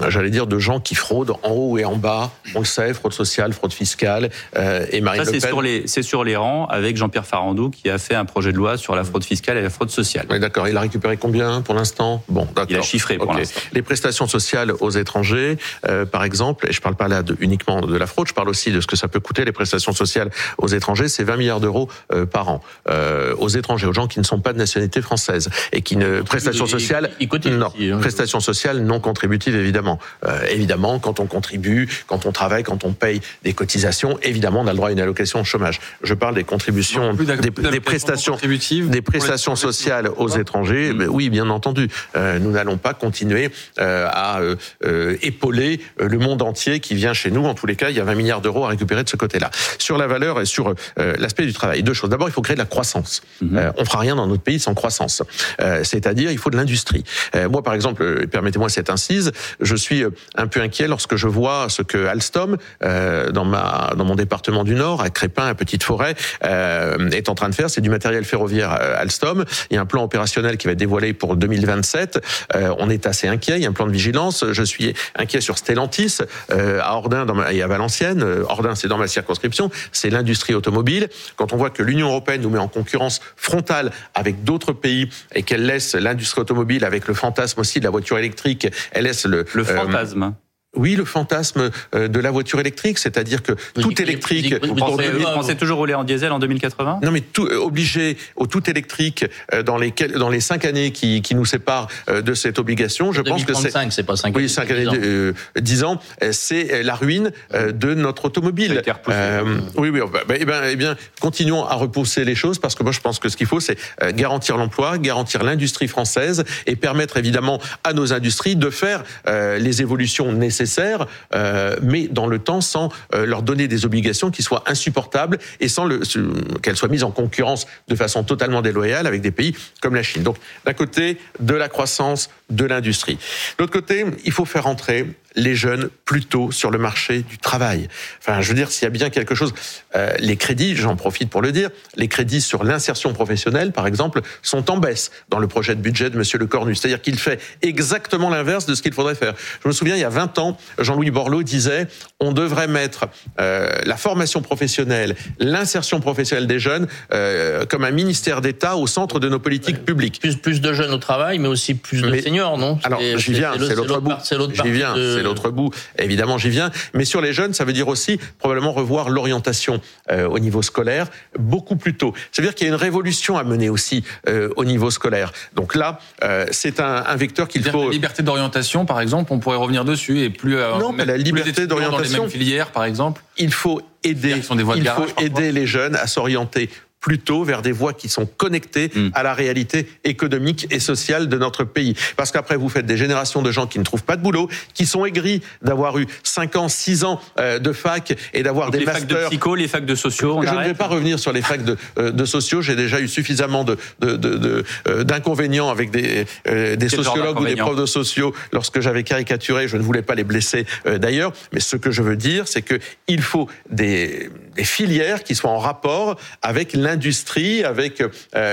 gens qui fraudent en haut et en bas. On le sait, fraude sociale, fraude fiscale. Et Marine Le Pen. C'est sur les rangs avec Jean-Pierre Farandou qui a fait un projet de loi sur la fraude fiscale et la fraude sociale. Oui, d'accord. Il a récupéré combien pour l'instant ? Bon, d'accord. Il a chiffré pour l'instant. Les prestations sociales aux étrangers, par exemple, et je ne parle pas là uniquement de la fraude, je parle aussi de ce que ça peut coûter, les prestations sociales aux étrangers, c'est 20 milliards d'euros par an. Aux étrangers, aux gens qui ne sont pas de nationalité française. Et qui ne prestations sociales prestations sociales non contributives évidemment quand on contribue, quand on travaille, quand on paye des cotisations, évidemment on a le droit à une allocation au chômage. Je parle des contributions des prestations sociales aux étrangers. Oui, bien entendu, nous n'allons pas continuer à épauler le monde entier qui vient chez nous. En tous les cas, il y a 20 milliards d'euros à récupérer de ce côté-là. Sur la valeur et sur l'aspect du travail, deux choses. D'abord, il faut créer de la croissance. On fera rien dans notre pays sans croissance. C'est-à-dire, il faut de l'industrie. Moi, par exemple, permettez-moi cette incise, je suis un peu inquiet lorsque je vois ce que Alstom, dans mon département du Nord, à Crépin, à Petite-Forêt, est en train de faire. C'est du matériel ferroviaire Alstom. Il y a un plan opérationnel qui va être dévoilé pour 2027. On est assez inquiet. Il y a un plan de vigilance. Je suis inquiet sur Stellantis, à Ordin et à Valenciennes. Ordin, c'est dans ma circonscription. C'est l'industrie automobile. Quand on voit que l'Union européenne nous met en concurrence frontale avec d'autres pays et qu'elle laisse l'industrie automobile avec le fantasme aussi de la voiture électrique, elle laisse le fantasme. Oui, le fantasme de la voiture électrique, c'est-à-dire que tout électrique... Vous pensez toujours rouler en diesel en 2080 ? Non, mais obligé au tout électrique dans les 5 années qui nous séparent de cette obligation, je pense que c'est pas 5 années. Oui, 5 années, 10 ans, c'est la ruine de notre automobile. Oui, eh bien, continuons à repousser les choses parce que moi, je pense que ce qu'il faut, c'est garantir l'emploi, garantir l'industrie française et permettre évidemment à nos industries de faire les évolutions nécessaires, mais dans le temps sans leur donner des obligations qui soient insupportables et sans qu'elles soient mises en concurrence de façon totalement déloyale avec des pays comme la Chine. Donc, d'un côté, de la croissance, de l'industrie. De l'autre côté, il faut faire entrer les jeunes plus tôt sur le marché du travail. Enfin, je veux dire, s'il y a bien quelque chose, les crédits, j'en profite pour le dire, les crédits sur l'insertion professionnelle, par exemple, sont en baisse dans le projet de budget de Monsieur Lecornu. C'est-à-dire qu'il fait exactement l'inverse de ce qu'il faudrait faire. Je me souviens, il y a 20 ans, Jean-Louis Borloo disait, on devrait mettre la formation professionnelle, l'insertion professionnelle des jeunes, comme un ministère d'État au centre de nos politiques publiques. Plus de jeunes au travail, mais aussi plus de seniors, non ? Alors, j'y viens, c'est l'autre bout. C'est l'autre bout, évidemment, j'y viens. Mais sur les jeunes, ça veut dire aussi probablement revoir l'orientation au niveau scolaire beaucoup plus tôt. Ça veut dire qu'il y a une révolution à mener aussi au niveau scolaire. Donc là, c'est un vecteur qu'il faut... La liberté d'orientation, par exemple, on pourrait revenir dessus et plus... non, la liberté d'orientation... Dans les mêmes filières, par exemple. Il faut aider les jeunes à s'orienter plutôt vers des voies qui sont connectées à la réalité économique et sociale de notre pays. Parce qu'après, vous faites des générations de gens qui ne trouvent pas de boulot, qui sont aigris d'avoir eu 5 ans, 6 ans de fac et d'avoir des masters. Les facs de psycho, les facs de sociaux, Je ne vais pas revenir sur les facs de sociaux. J'ai déjà eu suffisamment d'inconvénients avec des sociologues ou des profs de sociaux lorsque j'avais caricaturé. Je ne voulais pas les blesser d'ailleurs. Mais ce que je veux dire, c'est que il faut des filières qui soient en rapport avec l'industrie, avec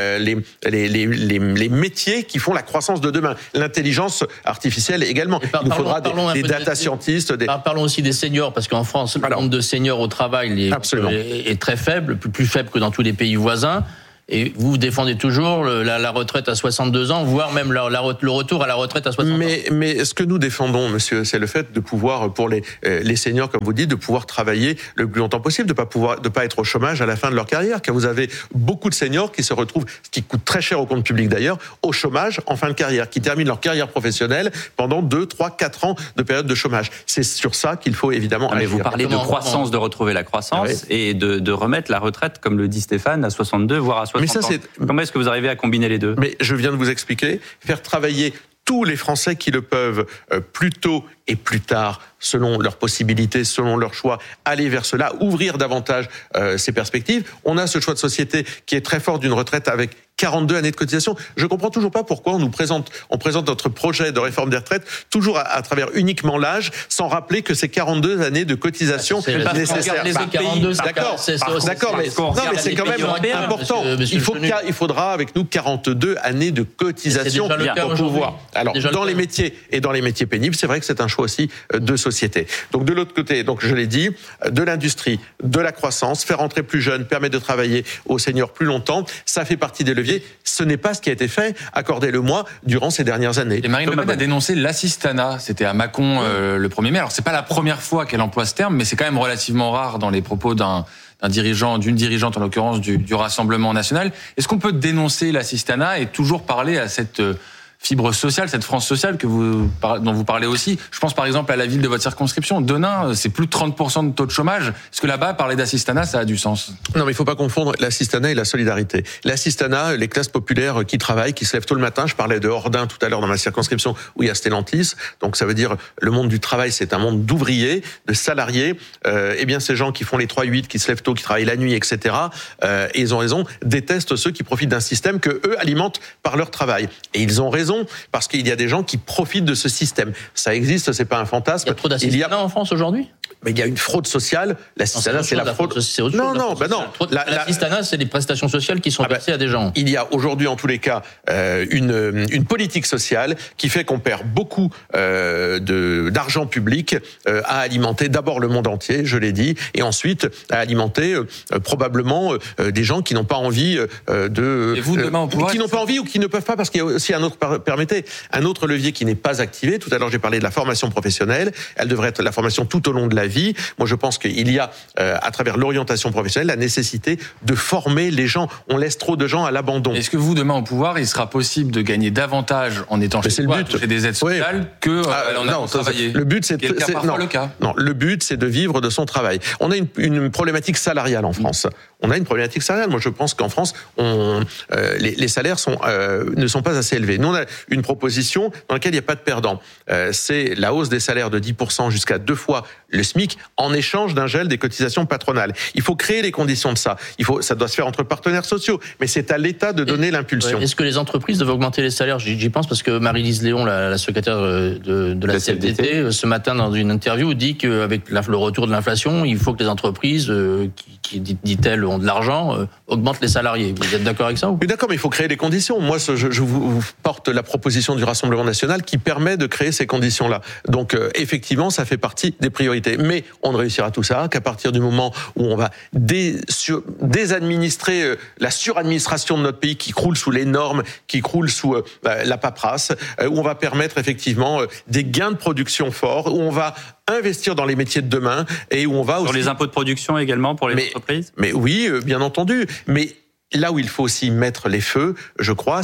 les métiers qui font la croissance de demain. L'intelligence artificielle également. Il nous faudra des data scientists. Parlons aussi des seniors, parce qu'en France, le nombre de seniors au travail est très faible, plus faible que dans tous les pays voisins. Et vous défendez toujours la retraite à 62 ans, voire même le retour à la retraite à 60 ans. Mais ce que nous défendons, monsieur, c'est le fait de pouvoir, pour les seniors, comme vous dites, de pouvoir travailler le plus longtemps possible, de pas être au chômage à la fin de leur carrière, car vous avez beaucoup de seniors qui se retrouvent, ce qui coûte très cher au compte public d'ailleurs, au chômage en fin de carrière, qui terminent leur carrière professionnelle pendant 2, 3, 4 ans de période de chômage. C'est sur ça qu'il faut évidemment agir. Mais vous parlez de croissance, de retrouver la croissance et de remettre la retraite, comme le dit Stéphane, à 62, voire à 60. Mais ça, comment est-ce que vous arrivez à combiner les deux ? Mais je viens de vous expliquer, faire travailler tous les Français qui le peuvent plus tôt et plus tard, selon leurs possibilités, selon leurs choix, aller vers cela, ouvrir davantage ces perspectives. On a ce choix de société qui est très fort d'une retraite avec 42 années de cotisation. Je comprends toujours pas pourquoi on présente notre projet de réforme des retraites toujours à travers uniquement l'âge, sans rappeler que c'est 42 années de cotisation nécessaires. D'accord, mais c'est quand même important. Il faudra avec nous 42 années de cotisation pour pouvoir. Alors dans les métiers pénibles, c'est vrai que c'est un choix aussi de société. Donc de l'autre côté, donc je l'ai dit, de l'industrie, de la croissance, faire entrer plus jeunes, permettre de travailler aux seniors plus longtemps, ça fait partie des leviers. Ce n'est pas ce qui a été fait, accordez-le-moi, durant ces dernières années. Et Marine Le Pen a dénoncé l'assistanat, c'était à Mâcon le 1er mai. Alors c'est pas la première fois qu'elle emploie ce terme, mais c'est quand même relativement rare dans les propos d'une dirigeante en l'occurrence du Rassemblement national. Est-ce qu'on peut dénoncer l'assistanat et toujours parler à cette fibre sociale, cette France sociale dont vous parlez aussi? Je pense par exemple à la ville de votre circonscription, Denain, c'est plus de 30% de taux de chômage. Est-ce que là-bas, parler d'assistanat, ça a du sens? Non, mais il ne faut pas confondre l'assistanat et la solidarité. L'assistanat, les classes populaires qui travaillent, qui se lèvent tôt le matin, je parlais de Hordain tout à l'heure dans ma circonscription où il y a Stellantis, donc ça veut dire le monde du travail, c'est un monde d'ouvriers, de salariés, eh bien ces gens qui font les 3-8, qui se lèvent tôt, qui travaillent la nuit, etc., et ils ont raison, détestent ceux qui profitent d'un système que eux alimentent par leur travail. Et ils ont raison, parce qu'il y a des gens qui profitent de ce système. Ça existe, c'est pas un fantasme. Il y a trop d'assistanat en France aujourd'hui ? Mais il y a une fraude sociale. L'assistanat, c'est la fraude. Non. L'assistanat, c'est des prestations sociales qui sont versées à des gens. Il y a aujourd'hui, en tous les cas, une politique sociale qui fait qu'on perd beaucoup d'argent public à alimenter d'abord le monde entier, je l'ai dit, et ensuite à alimenter probablement des gens qui n'ont pas envie Et vous, demain, qui n'ont pas envie ou qui ne peuvent pas, parce qu'il y a aussi un autre levier qui n'est pas activé. Tout à l'heure, j'ai parlé de la formation professionnelle. Elle devrait être la formation tout au long de la vie. Moi, je pense qu'il y a, à travers l'orientation professionnelle, la nécessité de former les gens. On laisse trop de gens à l'abandon. Est-ce que vous, demain, au pouvoir, il sera possible de gagner davantage en étant chez soi, toucher des aides sociales, que en allant travailler? Le but, c'est le cas. Non, le but, c'est de vivre de son travail. On a une problématique salariale en France. On a une problématique salariale. Moi, je pense qu'en France, les salaires ne sont pas assez élevés. Nous, on a une proposition dans laquelle il n'y a pas de perdant. C'est la hausse des salaires de 10% jusqu'à 2 fois le SMIC en échange d'un gel des cotisations patronales. Il faut créer les conditions de ça. Ça doit se faire entre partenaires sociaux, mais c'est à l'État de donner l'impulsion. Est-ce que les entreprises doivent augmenter les salaires? J'y pense parce que Marie-Lise Léon, la secrétaire de la CFDT, ce matin dans une interview, dit qu'avec le retour de l'inflation, il faut que les entreprises qui dit-elle, ont de l'argent, augmentent les salariés. Vous êtes d'accord avec ça ou? Oui, d'accord, mais il faut créer les conditions. Moi, je vous porte la proposition du Rassemblement national qui permet de créer ces conditions-là. Donc, effectivement, ça fait partie des priorités. Mais on ne réussira tout ça qu'à partir du moment où on va désadministrer la suradministration de notre pays qui croule sous les normes, qui croule sous la paperasse, où on va permettre effectivement des gains de production forts, où on va investir dans les métiers de demain et où on va aussi... Sur les impôts de production également pour les entreprises? Mais oui, bien entendu. Mais là où il faut aussi mettre les feux, je crois,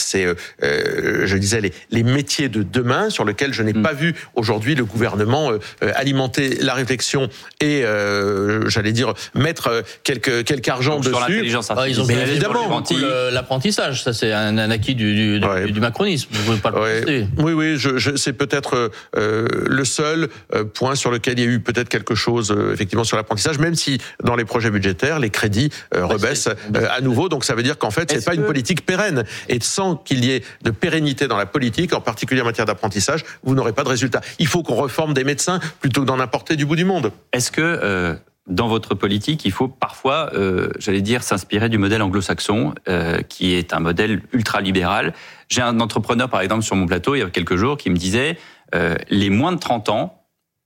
je disais, les métiers de demain sur lesquels je n'ai pas vu aujourd'hui le gouvernement alimenter la réflexion et, j'allais dire, mettre quelque argent dessus. Sur l'intelligence artificielle. Ils ont fait évidemment l'apprentissage, ça c'est un acquis du macronisme. Vous ne pouvez pas le contester. Oui, c'est peut-être le seul point sur lequel il y a eu peut-être quelque chose effectivement sur l'apprentissage, même si dans les projets budgétaires, les crédits rebaissent à nouveau. Donc ça veut dire qu'en fait, c'est pas une politique pérenne. Et sans qu'il y ait de pérennité dans la politique, en particulier en matière d'apprentissage, vous n'aurez pas de résultat. Il faut qu'on reforme des médecins plutôt que d'en importer du bout du monde. Est-ce que dans votre politique, il faut parfois, j'allais dire, s'inspirer du modèle anglo-saxon, qui est un modèle ultra-libéral. J'ai un entrepreneur, par exemple, sur mon plateau, il y a quelques jours, qui me disait les moins de 30 ans,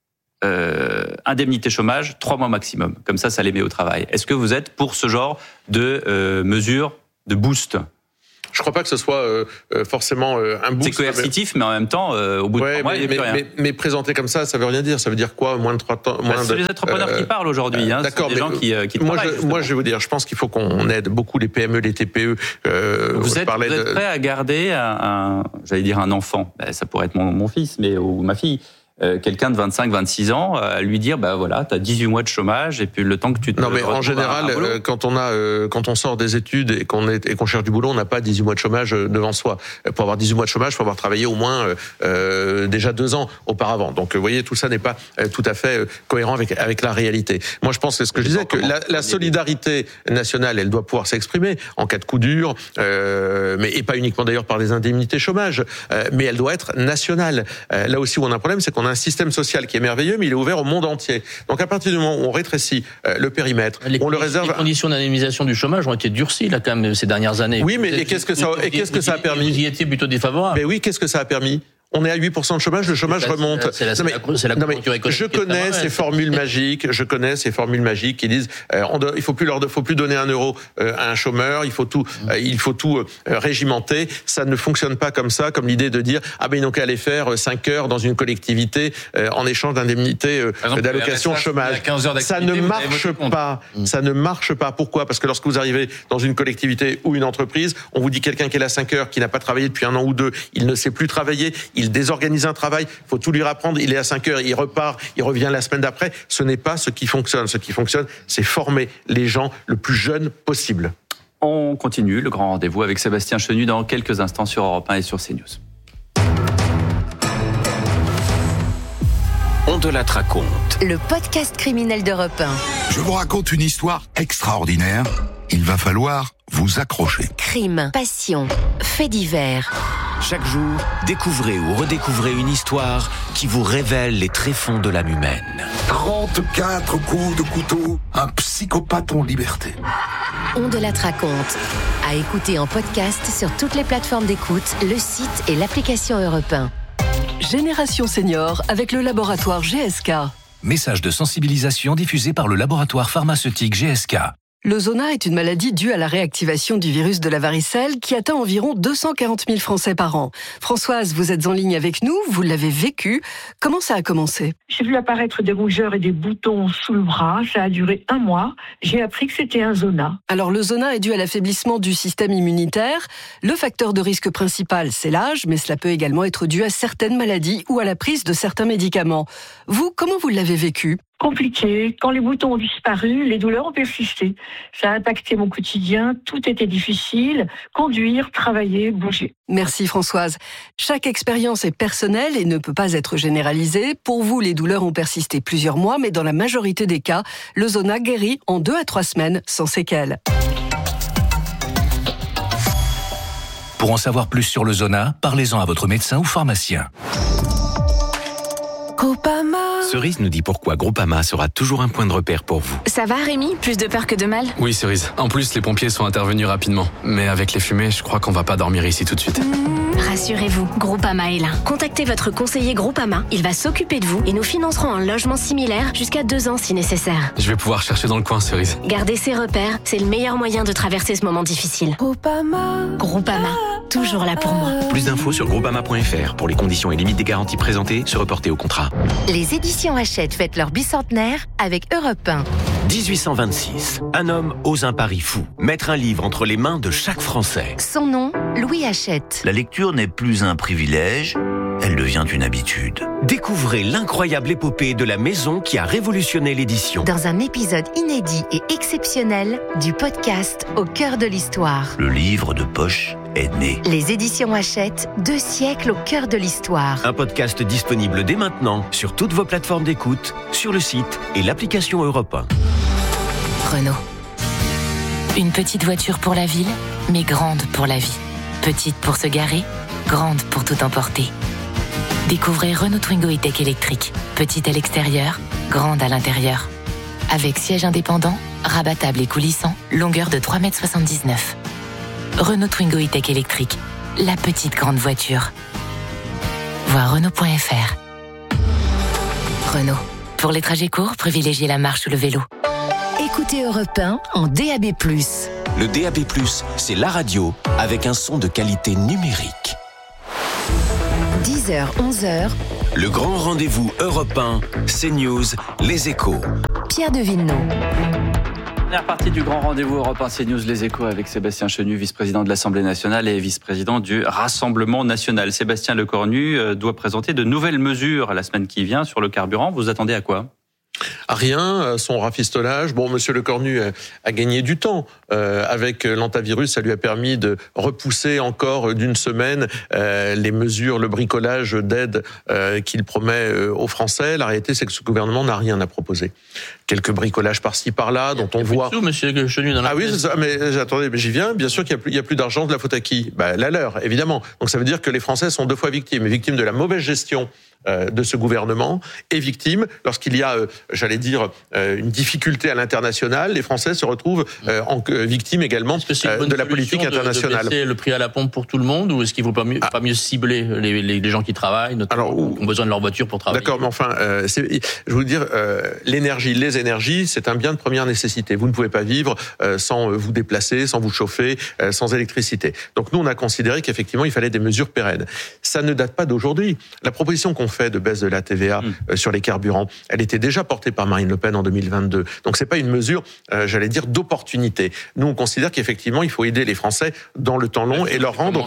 indemnité chômage, 3 mois maximum. Comme ça les met au travail. Est-ce que vous êtes pour ce genre de mesures de boost ? Je crois pas que ce soit forcément un boost. C'est coercitif, mais en même temps, au bout de 3 mois, il n'y a plus rien. Mais présenté comme ça veut rien dire. Ça veut dire quoi, moins de 3 ans C'est les entrepreneurs qui parlent aujourd'hui. D'accord, ce sont des gens qui travaillent. Moi, je vais vous dire, je pense qu'il faut qu'on aide beaucoup les PME, les TPE. Vous êtes prêt à garder un enfant, ça pourrait être mon fils, ou ma fille, quelqu'un de 25-26 ans, à lui dire, t'as 18 mois de chômage, et puis le temps que tu te... Non, mais en général, quand on sort des études et qu'on cherche du boulot, on n'a pas 18 mois de chômage devant soi. Pour avoir 18 mois de chômage, il faut avoir travaillé au moins déjà 2 ans auparavant. Donc, vous voyez, tout ça n'est pas tout à fait cohérent avec la réalité. Moi, je pense que ce que je disais, que la solidarité nationale, elle doit pouvoir s'exprimer en cas de coup dur, et pas uniquement d'ailleurs par des indemnités chômage, mais elle doit être nationale. Là aussi où on a un problème, c'est qu'on a un système social qui est merveilleux, mais il est ouvert au monde entier. Donc à partir du moment où on rétrécit le périmètre, on le réserve... Les conditions d'indemnisation du chômage ont été durcies là quand même ces dernières années. Oui, mais qu'est-ce que ça a permis ? Vous y étiez plutôt défavorable. Mais oui, qu'est-ce que ça a permis ? On est à 8% de chômage, le chômage remonte. C'est la conjoncture économique. Je connais ces formules magiques qui disent il faut plus donner 1 euro à un chômeur, il faut tout régimenter. Ça ne fonctionne pas comme ça, comme l'idée de dire ils n'ont qu'à aller faire 5 heures dans une collectivité en échange d'indemnité d'allocation chômage. Ça ne marche pas. Ça ne marche pas. Pourquoi ? Parce que lorsque vous arrivez dans une collectivité ou une entreprise, on vous dit quelqu'un qui est là 5 heures, qui n'a pas travaillé depuis 1 an ou 2, il ne sait plus travailler. Il désorganise un travail, il faut tout lui rapprendre, il est à 5 heures, il repart, il revient la semaine d'après. Ce n'est pas ce qui fonctionne. Ce qui fonctionne, c'est former les gens le plus jeunes possible. On continue le grand rendez-vous avec Sébastien Chenu dans quelques instants sur Europe 1 et sur CNews. On de la raconte. Le podcast criminel d'Europe 1. Je vous raconte une histoire extraordinaire. Il va falloir vous accrocher. Crime, passion, faits divers. Chaque jour, découvrez ou redécouvrez une histoire qui vous révèle les tréfonds de l'âme humaine. 34 coups de couteau, un psychopathe en liberté. On de la raconte. À écouter en podcast sur toutes les plateformes d'écoute, le site et l'application Europe 1. Génération Senior avec le laboratoire GSK. Message de sensibilisation diffusé par le laboratoire pharmaceutique GSK. Le zona est une maladie due à la réactivation du virus de la varicelle qui atteint environ 240 000 Français par an. Françoise, vous êtes en ligne avec nous, vous l'avez vécu. Comment ça a commencé ? J'ai vu apparaître des rougeurs et des boutons sous le bras. Ça a duré 1 mois. J'ai appris que c'était un zona. Alors le zona est dû à l'affaiblissement du système immunitaire. Le facteur de risque principal, c'est l'âge, mais cela peut également être dû à certaines maladies ou à la prise de certains médicaments. Vous, comment vous l'avez vécu ? Compliqué. Quand les boutons ont disparu, les douleurs ont persisté. Ça a impacté mon quotidien. Tout était difficile. Conduire, travailler, bouger. Merci Françoise. Chaque expérience est personnelle et ne peut pas être généralisée. Pour vous, les douleurs ont persisté plusieurs mois, mais dans la majorité des cas, le zona guérit en 2 à 3 semaines sans séquelles. Pour en savoir plus sur le zona, parlez-en à votre médecin ou pharmacien. Groupama. Cerise nous dit pourquoi Groupama sera toujours un point de repère pour vous. Ça va Rémi ? Plus de peur que de mal ? Oui Cerise. En plus, les pompiers sont intervenus rapidement. Mais avec les fumées, je crois qu'on va pas dormir ici tout de suite. Rassurez-vous, Groupama est là. Contactez votre conseiller Groupama. Il va s'occuper de vous et nous financerons un logement similaire jusqu'à 2 ans si nécessaire. Je vais pouvoir chercher dans le coin, Cerise. Gardez ses repères, c'est le meilleur moyen de traverser ce moment difficile. Groupama, toujours là pour moi. Plus d'infos sur groupama.fr. Pour les conditions et limites des garanties présentées, se reporter au contrat. Les éditions Hachette fêtent leur bicentenaire avec Europe 1. 1826. Un homme ose un pari fou. Mettre un livre entre les mains de chaque Français. Son nom, Louis Hachette. La lecture n'est plus un privilège, elle devient une habitude. Découvrez l'incroyable épopée de la maison qui a révolutionné l'édition. Dans un épisode inédit et exceptionnel du podcast Au cœur de l'histoire. Le livre de poche est né. Les éditions Hachette, 2 siècles au cœur de l'histoire. Un podcast disponible dès maintenant sur toutes vos plateformes d'écoute, sur le site et l'application Europe 1. Renault. Une petite voiture pour la ville, mais grande pour la vie. Petite pour se garer, grande pour tout emporter. Découvrez Renault Twingo E-Tech électrique. Petite à l'extérieur, grande à l'intérieur. Avec siège indépendant, rabattable et coulissant, longueur de 3,79 m. Renault Twingo E-Tech électrique. La petite grande voiture. Voir Renault.fr. Renault. Pour les trajets courts, privilégiez la marche ou le vélo. Écoutez Europe 1 en DAB+. Le DAB+, c'est la radio avec un son de qualité numérique. 10h, 11h. Le grand rendez-vous Europe 1, CNews, Les Échos. Pierre de Villeneuve. Dernière partie du grand rendez-vous Europe 1 CNews Les Échos avec Sébastien Chenu, vice-président de l'Assemblée nationale et vice-président du Rassemblement national. Sébastien Lecornu doit présenter de nouvelles mesures la semaine qui vient sur le carburant. Vous attendez à quoi ? À rien, son rafistolage. Bon, Monsieur Lecornu a gagné du temps. Avec l'antivirus, ça lui a permis de repousser encore d'une semaine les mesures, le bricolage d'aide qu'il promet aux Français. La réalité, c'est que ce gouvernement n'a rien à proposer. Quelques bricolages par-ci, par-là, dont on voit... Tout, Monsieur Chenu, dans la oui, c'est ça, mais attendez, mais j'y viens. Bien sûr qu'il y a plus d'argent, de la faute à qui ? La leur, évidemment. Donc ça veut dire que les Français sont 2 fois victimes. Victimes de la mauvaise gestion de ce gouvernement et victimes lorsqu'il y a, une difficulté à l'international, les Français se retrouvent victimes également de la politique internationale. De baisser le prix à la pompe pour tout le monde, ou est-ce qu'il ne vaut pas mieux cibler les gens qui travaillent, notamment, qui ont besoin de leur voiture pour travailler ? D'accord, mais enfin, je veux dire, les énergies, c'est un bien de première nécessité. Vous ne pouvez pas vivre sans vous déplacer, sans vous chauffer, sans électricité. Donc nous, on a considéré qu'effectivement, il fallait des mesures pérennes. Ça ne date pas d'aujourd'hui. La proposition qu'on fait de baisse de la TVA sur les carburants, elle était déjà portée par Marine Le Pen en 2022. Donc c'est pas une mesure, d'opportunité. Nous, on considère qu'effectivement, il faut aider les Français dans le temps long et leur rendre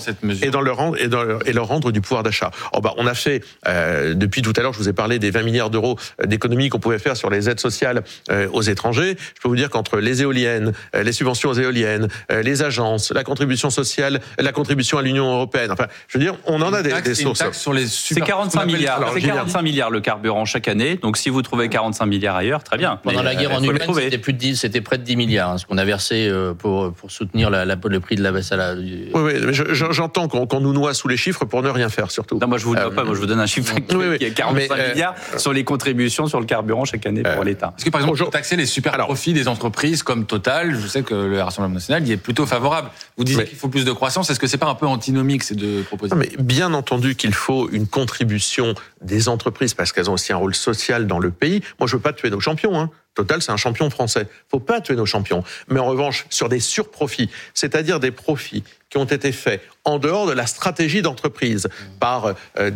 du pouvoir d'achat. On a fait depuis tout à l'heure, je vous ai parlé des 20 milliards d'euros d'économies qu'on pouvait faire sur les aides sociales aux étrangers. Je peux vous dire qu'entre les éoliennes, les subventions aux éoliennes, les agences, la contribution sociale, la contribution à l'Union européenne. Enfin, je veux dire, on en a des sources. C'est 45 milliards. C'est 45 milliards le carburant chaque année. Donc si vous trouvez 45 milliards ailleurs, très bien. Pendant la guerre en Ukraine, c'était près de 10 milliards, ce qu'on a versé pour soutenir le prix de la baisse à la... Oui, mais j'entends qu'on nous noie sous les chiffres pour ne rien faire, surtout. Non, moi je vous le dis pas, moi je vous donne un chiffre qui est 45 milliards sur les contributions sur le carburant chaque année pour l'État. Est-ce que par exemple, taxer les super profits des entreprises comme Total, je sais que le Rassemblement national y est plutôt favorable. Vous disiez qu'il faut plus de croissance, est-ce que c'est pas un peu antinomique ces deux propositions ? Non, mais bien entendu qu'il faut une contribution des entreprises parce qu'elles ont aussi un rôle social dans le pays. Moi, je veux pas tuer nos champions, Total, c'est un champion français. Faut pas tuer nos champions. Mais en revanche, sur des surprofits, c'est-à-dire des profits qui ont été faits en dehors de la stratégie d'entreprise par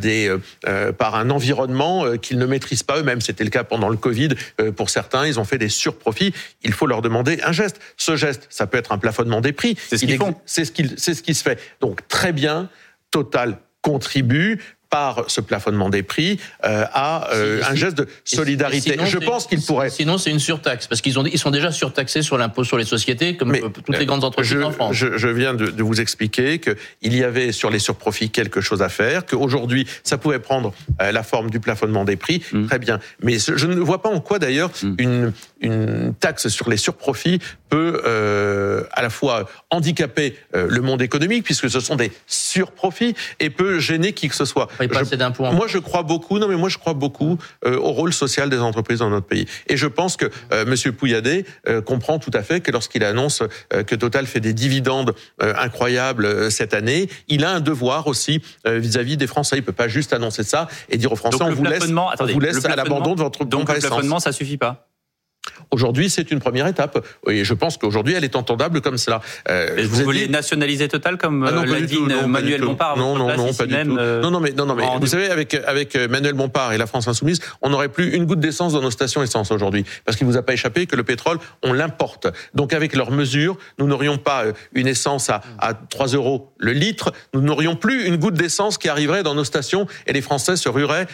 un environnement qu'ils ne maîtrisent pas eux-mêmes. C'était le cas pendant le Covid. Pour certains, ils ont fait des surprofits. Il faut leur demander un geste. Ce geste, ça peut être un plafonnement des prix. C'est ce qu'ils font. C'est ce qui se fait. Donc, très bien, Total contribue par ce plafonnement des prix à un geste de solidarité. Sinon, je pense qu'il pourrait... Sinon, c'est une surtaxe, parce qu'ils sont déjà surtaxés sur l'impôt sur les sociétés, comme toutes les grandes entreprises en France. Je viens de vous expliquer qu'il y avait sur les surprofits quelque chose à faire, qu'aujourd'hui, ça pouvait prendre la forme du plafonnement des prix, très bien. Mais je ne vois pas en quoi, d'ailleurs, une taxe sur les surprofits peut à la fois handicaper le monde économique, puisque ce sont des surprofits, et peut gêner qui que ce soit. Moi, je crois beaucoup au rôle social des entreprises dans notre pays. Et je pense que Monsieur Pouyanné comprend tout à fait que lorsqu'il annonce que Total fait des dividendes incroyables cette année, il a un devoir aussi vis-à-vis des Français. Il peut pas juste annoncer ça et dire aux Français on vous laisse à l'abandon de votre pompe à essence. Donc le plafonnement, ça suffit pas. Aujourd'hui, c'est une première étape. Et je pense qu'aujourd'hui, elle est entendable comme cela. Vous voulez nationaliser Total comme l'a dit Manuel Bompard? Non, pas du tout. Non, mais vous savez, avec Manuel Bompard et la France Insoumise, on n'aurait plus une goutte d'essence dans nos stations essence aujourd'hui. Parce qu'il ne vous a pas échappé que le pétrole, on l'importe. Donc avec leurs mesures, nous n'aurions pas une essence à 3 € le litre, nous n'aurions plus une goutte d'essence qui arriverait dans nos stations et les Français se rueraient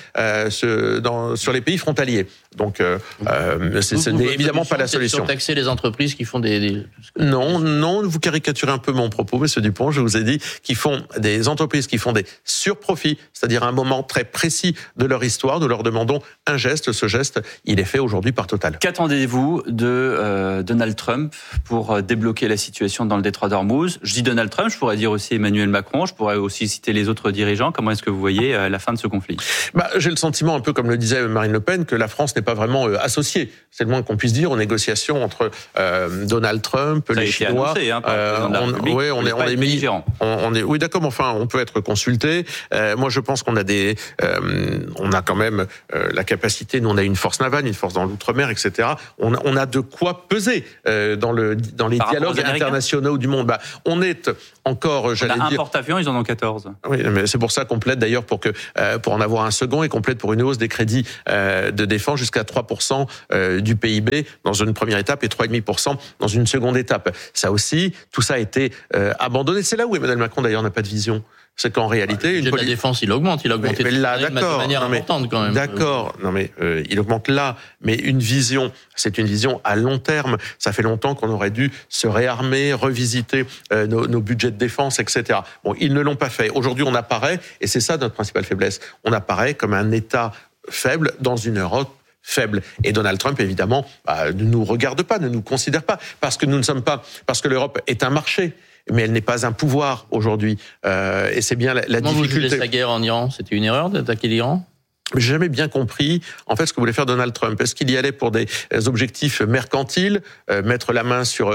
sur les pays frontaliers. Donc ce n'est évidemment pas la solution. Surtaxer les entreprises qui font des... Non, vous caricaturez un peu mon propos, monsieur Dupont. Je vous ai dit des entreprises qui font des surprofits, c'est-à-dire à un moment très précis de leur histoire. Nous leur demandons un geste. Ce geste, il est fait aujourd'hui par Total. Qu'attendez-vous de Donald Trump pour débloquer la situation dans le détroit d'Ormuz? Je dis Donald Trump, je pourrais dire aussi Emmanuel Macron, je pourrais aussi citer les autres dirigeants. Comment est-ce que vous voyez la fin de ce conflit? J'ai le sentiment, un peu comme le disait Marine Le Pen, que la France n'est pas vraiment associée. C'est le moins qu'on puisse dire aux négociations entre Donald Trump, les Chinois. Ça a été annoncé, par le président de la République. Oui, oui, d'accord, mais enfin, on peut être consulté. Moi, je pense qu'on a on a quand même la capacité. Nous, on a une force navale, une force dans l'outre-mer, etc. On a de quoi peser dans les dialogues internationaux du monde. On est encore, j'allais dire... On a un porte-avions, ils en ont 14. Oui, mais c'est pour ça qu'on plaide d'ailleurs pour en avoir un second et qu'on plaide pour une hausse des crédits de défense jusqu'à 3% du PIB dans une première étape et 3,5% dans une seconde étape. Ça aussi, tout ça a été abandonné. C'est là où Emmanuel Macron d'ailleurs n'a pas de vision. C'est qu'en réalité... Le budget de la défense, il a augmenté de manière importante quand même. D'accord, il augmente là, mais une vision, c'est une vision à long terme. Ça fait longtemps qu'on aurait dû se réarmer, revisiter nos budgets de défense, etc. Bon, ils ne l'ont pas fait. Aujourd'hui, on apparaît, et c'est ça notre principale faiblesse, on apparaît comme un État faible dans une Europe faible. Et Donald Trump, évidemment, ne nous regarde pas, ne nous considère pas, parce que l'Europe est un marché. Mais elle n'est pas un pouvoir aujourd'hui. Et c'est bien la difficulté. Vous jugez la guerre en Iran, c'était une erreur d'attaquer l'Iran ? J'ai jamais bien compris, en fait, ce que voulait faire Donald Trump. Est-ce qu'il y allait pour des objectifs mercantiles, mettre la main sur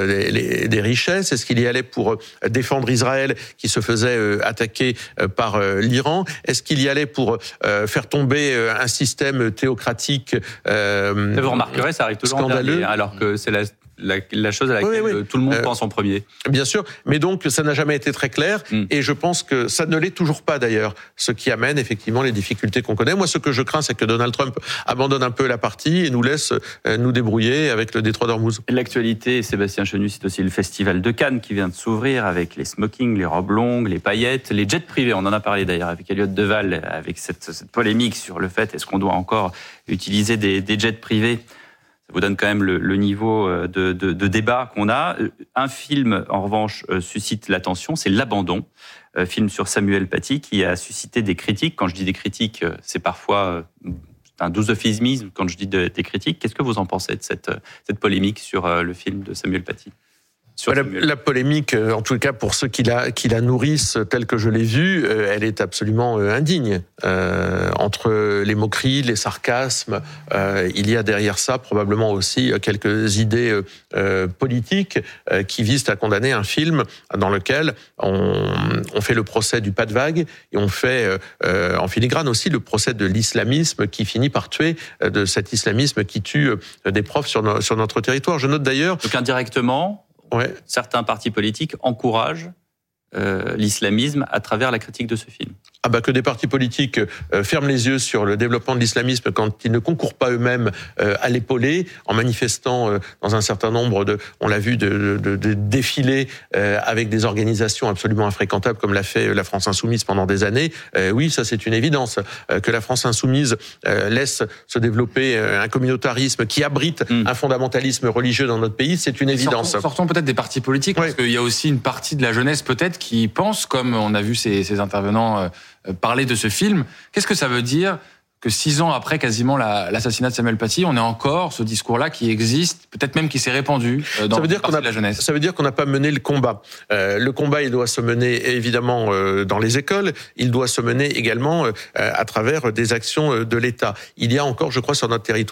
des richesses? Est-ce qu'il y allait pour défendre Israël qui se faisait attaquer par l'Iran? Est-ce qu'il y allait pour faire tomber un système théocratique vous remarquerez, ça arrive toujours scandaleux, en dernier, alors que c'est la chose à laquelle tout le monde pense en premier. Bien sûr, mais donc ça n'a jamais été très clair, et je pense que ça ne l'est toujours pas d'ailleurs, ce qui amène effectivement les difficultés qu'on connaît. Moi, ce que je crains, c'est que Donald Trump abandonne un peu la partie et nous laisse nous débrouiller avec le détroit d'Ormuz. L'actualité, Sébastien Chenu, c'est aussi le festival de Cannes qui vient de s'ouvrir avec les smokings, les robes longues, les paillettes, les jets privés. On en a parlé d'ailleurs avec Elliott Deval, avec cette polémique sur le fait est-ce qu'on doit encore utiliser des jets privés. Ça vous donne quand même le niveau de débat qu'on a. Un film, en revanche, suscite l'attention, c'est L'Abandon, film sur Samuel Paty, qui a suscité des critiques. Quand je dis des critiques, c'est parfois un doux euphémisme quand je dis des critiques. Qu'est-ce que vous en pensez de cette polémique sur le film de Samuel Paty ? La polémique, en tout cas pour ceux qui la nourrissent, telle que je l'ai vue, elle est absolument indigne. Entre les moqueries, les sarcasmes, il y a derrière ça probablement aussi quelques idées politiques qui visent à condamner un film dans lequel on fait le procès du pas de vague et on fait en filigrane aussi le procès de l'islamisme qui finit par tuer, de cet islamisme qui tue des profs sur notre territoire. Je note d'ailleurs... Donc indirectement... certains partis politiques encouragent l'islamisme à travers la critique de ce film. Que des partis politiques ferment les yeux sur le développement de l'islamisme quand ils ne concourent pas eux-mêmes à l'épauler, en manifestant dans un certain nombre on l'a vu, de défilés avec des organisations absolument infréquentables comme l'a fait la France Insoumise pendant des années. Oui, ça c'est une évidence. Que la France Insoumise laisse se développer un communautarisme qui abrite un fondamentalisme religieux dans notre pays, c'est une évidence. Sortons peut-être des partis politiques, parce qu'il y a aussi une partie de la jeunesse peut-être qui pense, comme on a vu ces intervenants parler de ce film. Qu'est-ce que ça veut dire que 6 ans après quasiment l'assassinat de Samuel Paty, on ait encore ce discours-là qui existe, peut-être même qui s'est répandu dans la jeunesse. Ça veut dire qu'on n'a pas mené le combat. Le combat, il doit se mener évidemment dans les écoles, il doit se mener également à travers des actions de l'État. Il y a encore, je crois, sur notre territoire,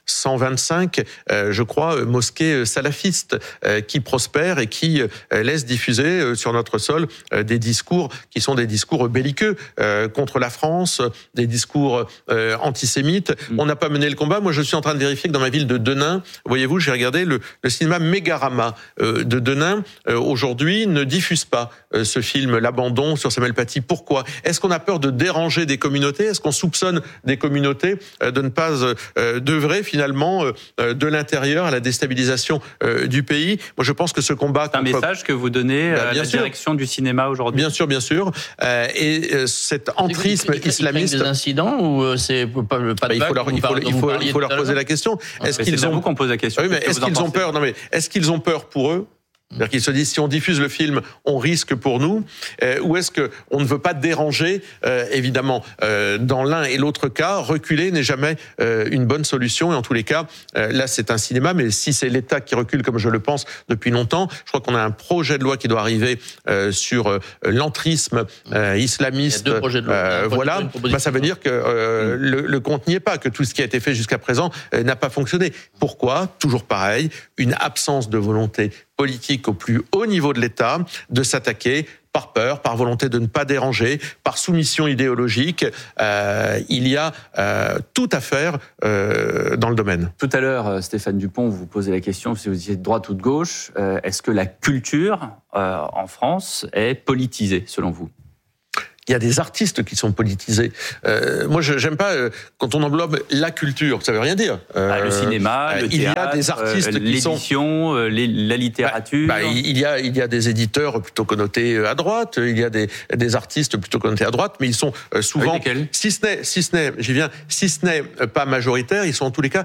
125, je crois, mosquées salafistes qui prospèrent et qui laissent diffuser sur notre sol des discours qui sont des discours belliqueux contre la France, des discours antisémites. On n'a pas mené le combat. Moi, je suis en train de vérifier que dans ma ville de Denain, voyez-vous, j'ai regardé le cinéma Mégarama de Denain, aujourd'hui, ne diffuse pas ce film, L'Abandon, sur Samuel Paty. Pourquoi ? Est-ce qu'on a peur de déranger des communautés ? Est-ce qu'on soupçonne des communautés de ne pas d'œuvrer finalement de l'intérieur à la déstabilisation du pays ? Moi, je pense que ce combat... C'est un message que vous donnez à la direction du cinéma aujourd'hui. Bien sûr. Et cet entrisme islamiste... Des incidents ou c'est pas de vague? Il faut leur poser la question. Est-ce qu'ils ont... vous qu'on pose la question. Oui, mais est-ce qu'ils ont peur ? Non, mais est-ce qu'ils ont peur pour eux ? C'est-à-dire qu'ils se disent, si on diffuse le film, on risque pour nous, ou est-ce qu'on ne veut pas déranger, évidemment, dans l'un et l'autre cas, reculer n'est jamais une bonne solution, et en tous les cas, là c'est un cinéma, mais si c'est l'État qui recule, comme je le pense depuis longtemps, je crois qu'on a un projet de loi qui doit arriver sur l'entrisme islamiste. Il y a 2 projets de loi. Voilà, ça veut dire que le compte n'y est pas, que tout ce qui a été fait jusqu'à présent n'a pas fonctionné. Pourquoi ? Toujours pareil, une absence de volonté politique au plus haut niveau de l'État, de s'attaquer par peur, par volonté de ne pas déranger, par soumission idéologique. Il y a tout à faire dans le domaine. Tout à l'heure, Stéphane Dupont, vous posez la question si vous étiez de droite ou de gauche. Est-ce que la culture en France est politisée, selon vous ? Il y a des artistes qui sont politisés. Moi, j'aime pas quand on englobe la culture. Ça veut rien dire. Le cinéma, le théâtre, il y a des artistes l'édition, la littérature. Il y a des éditeurs plutôt connotés à droite. Il y a des artistes plutôt connotés à droite, mais ils sont souvent, si ce n'est pas majoritaire, ils sont en tous les cas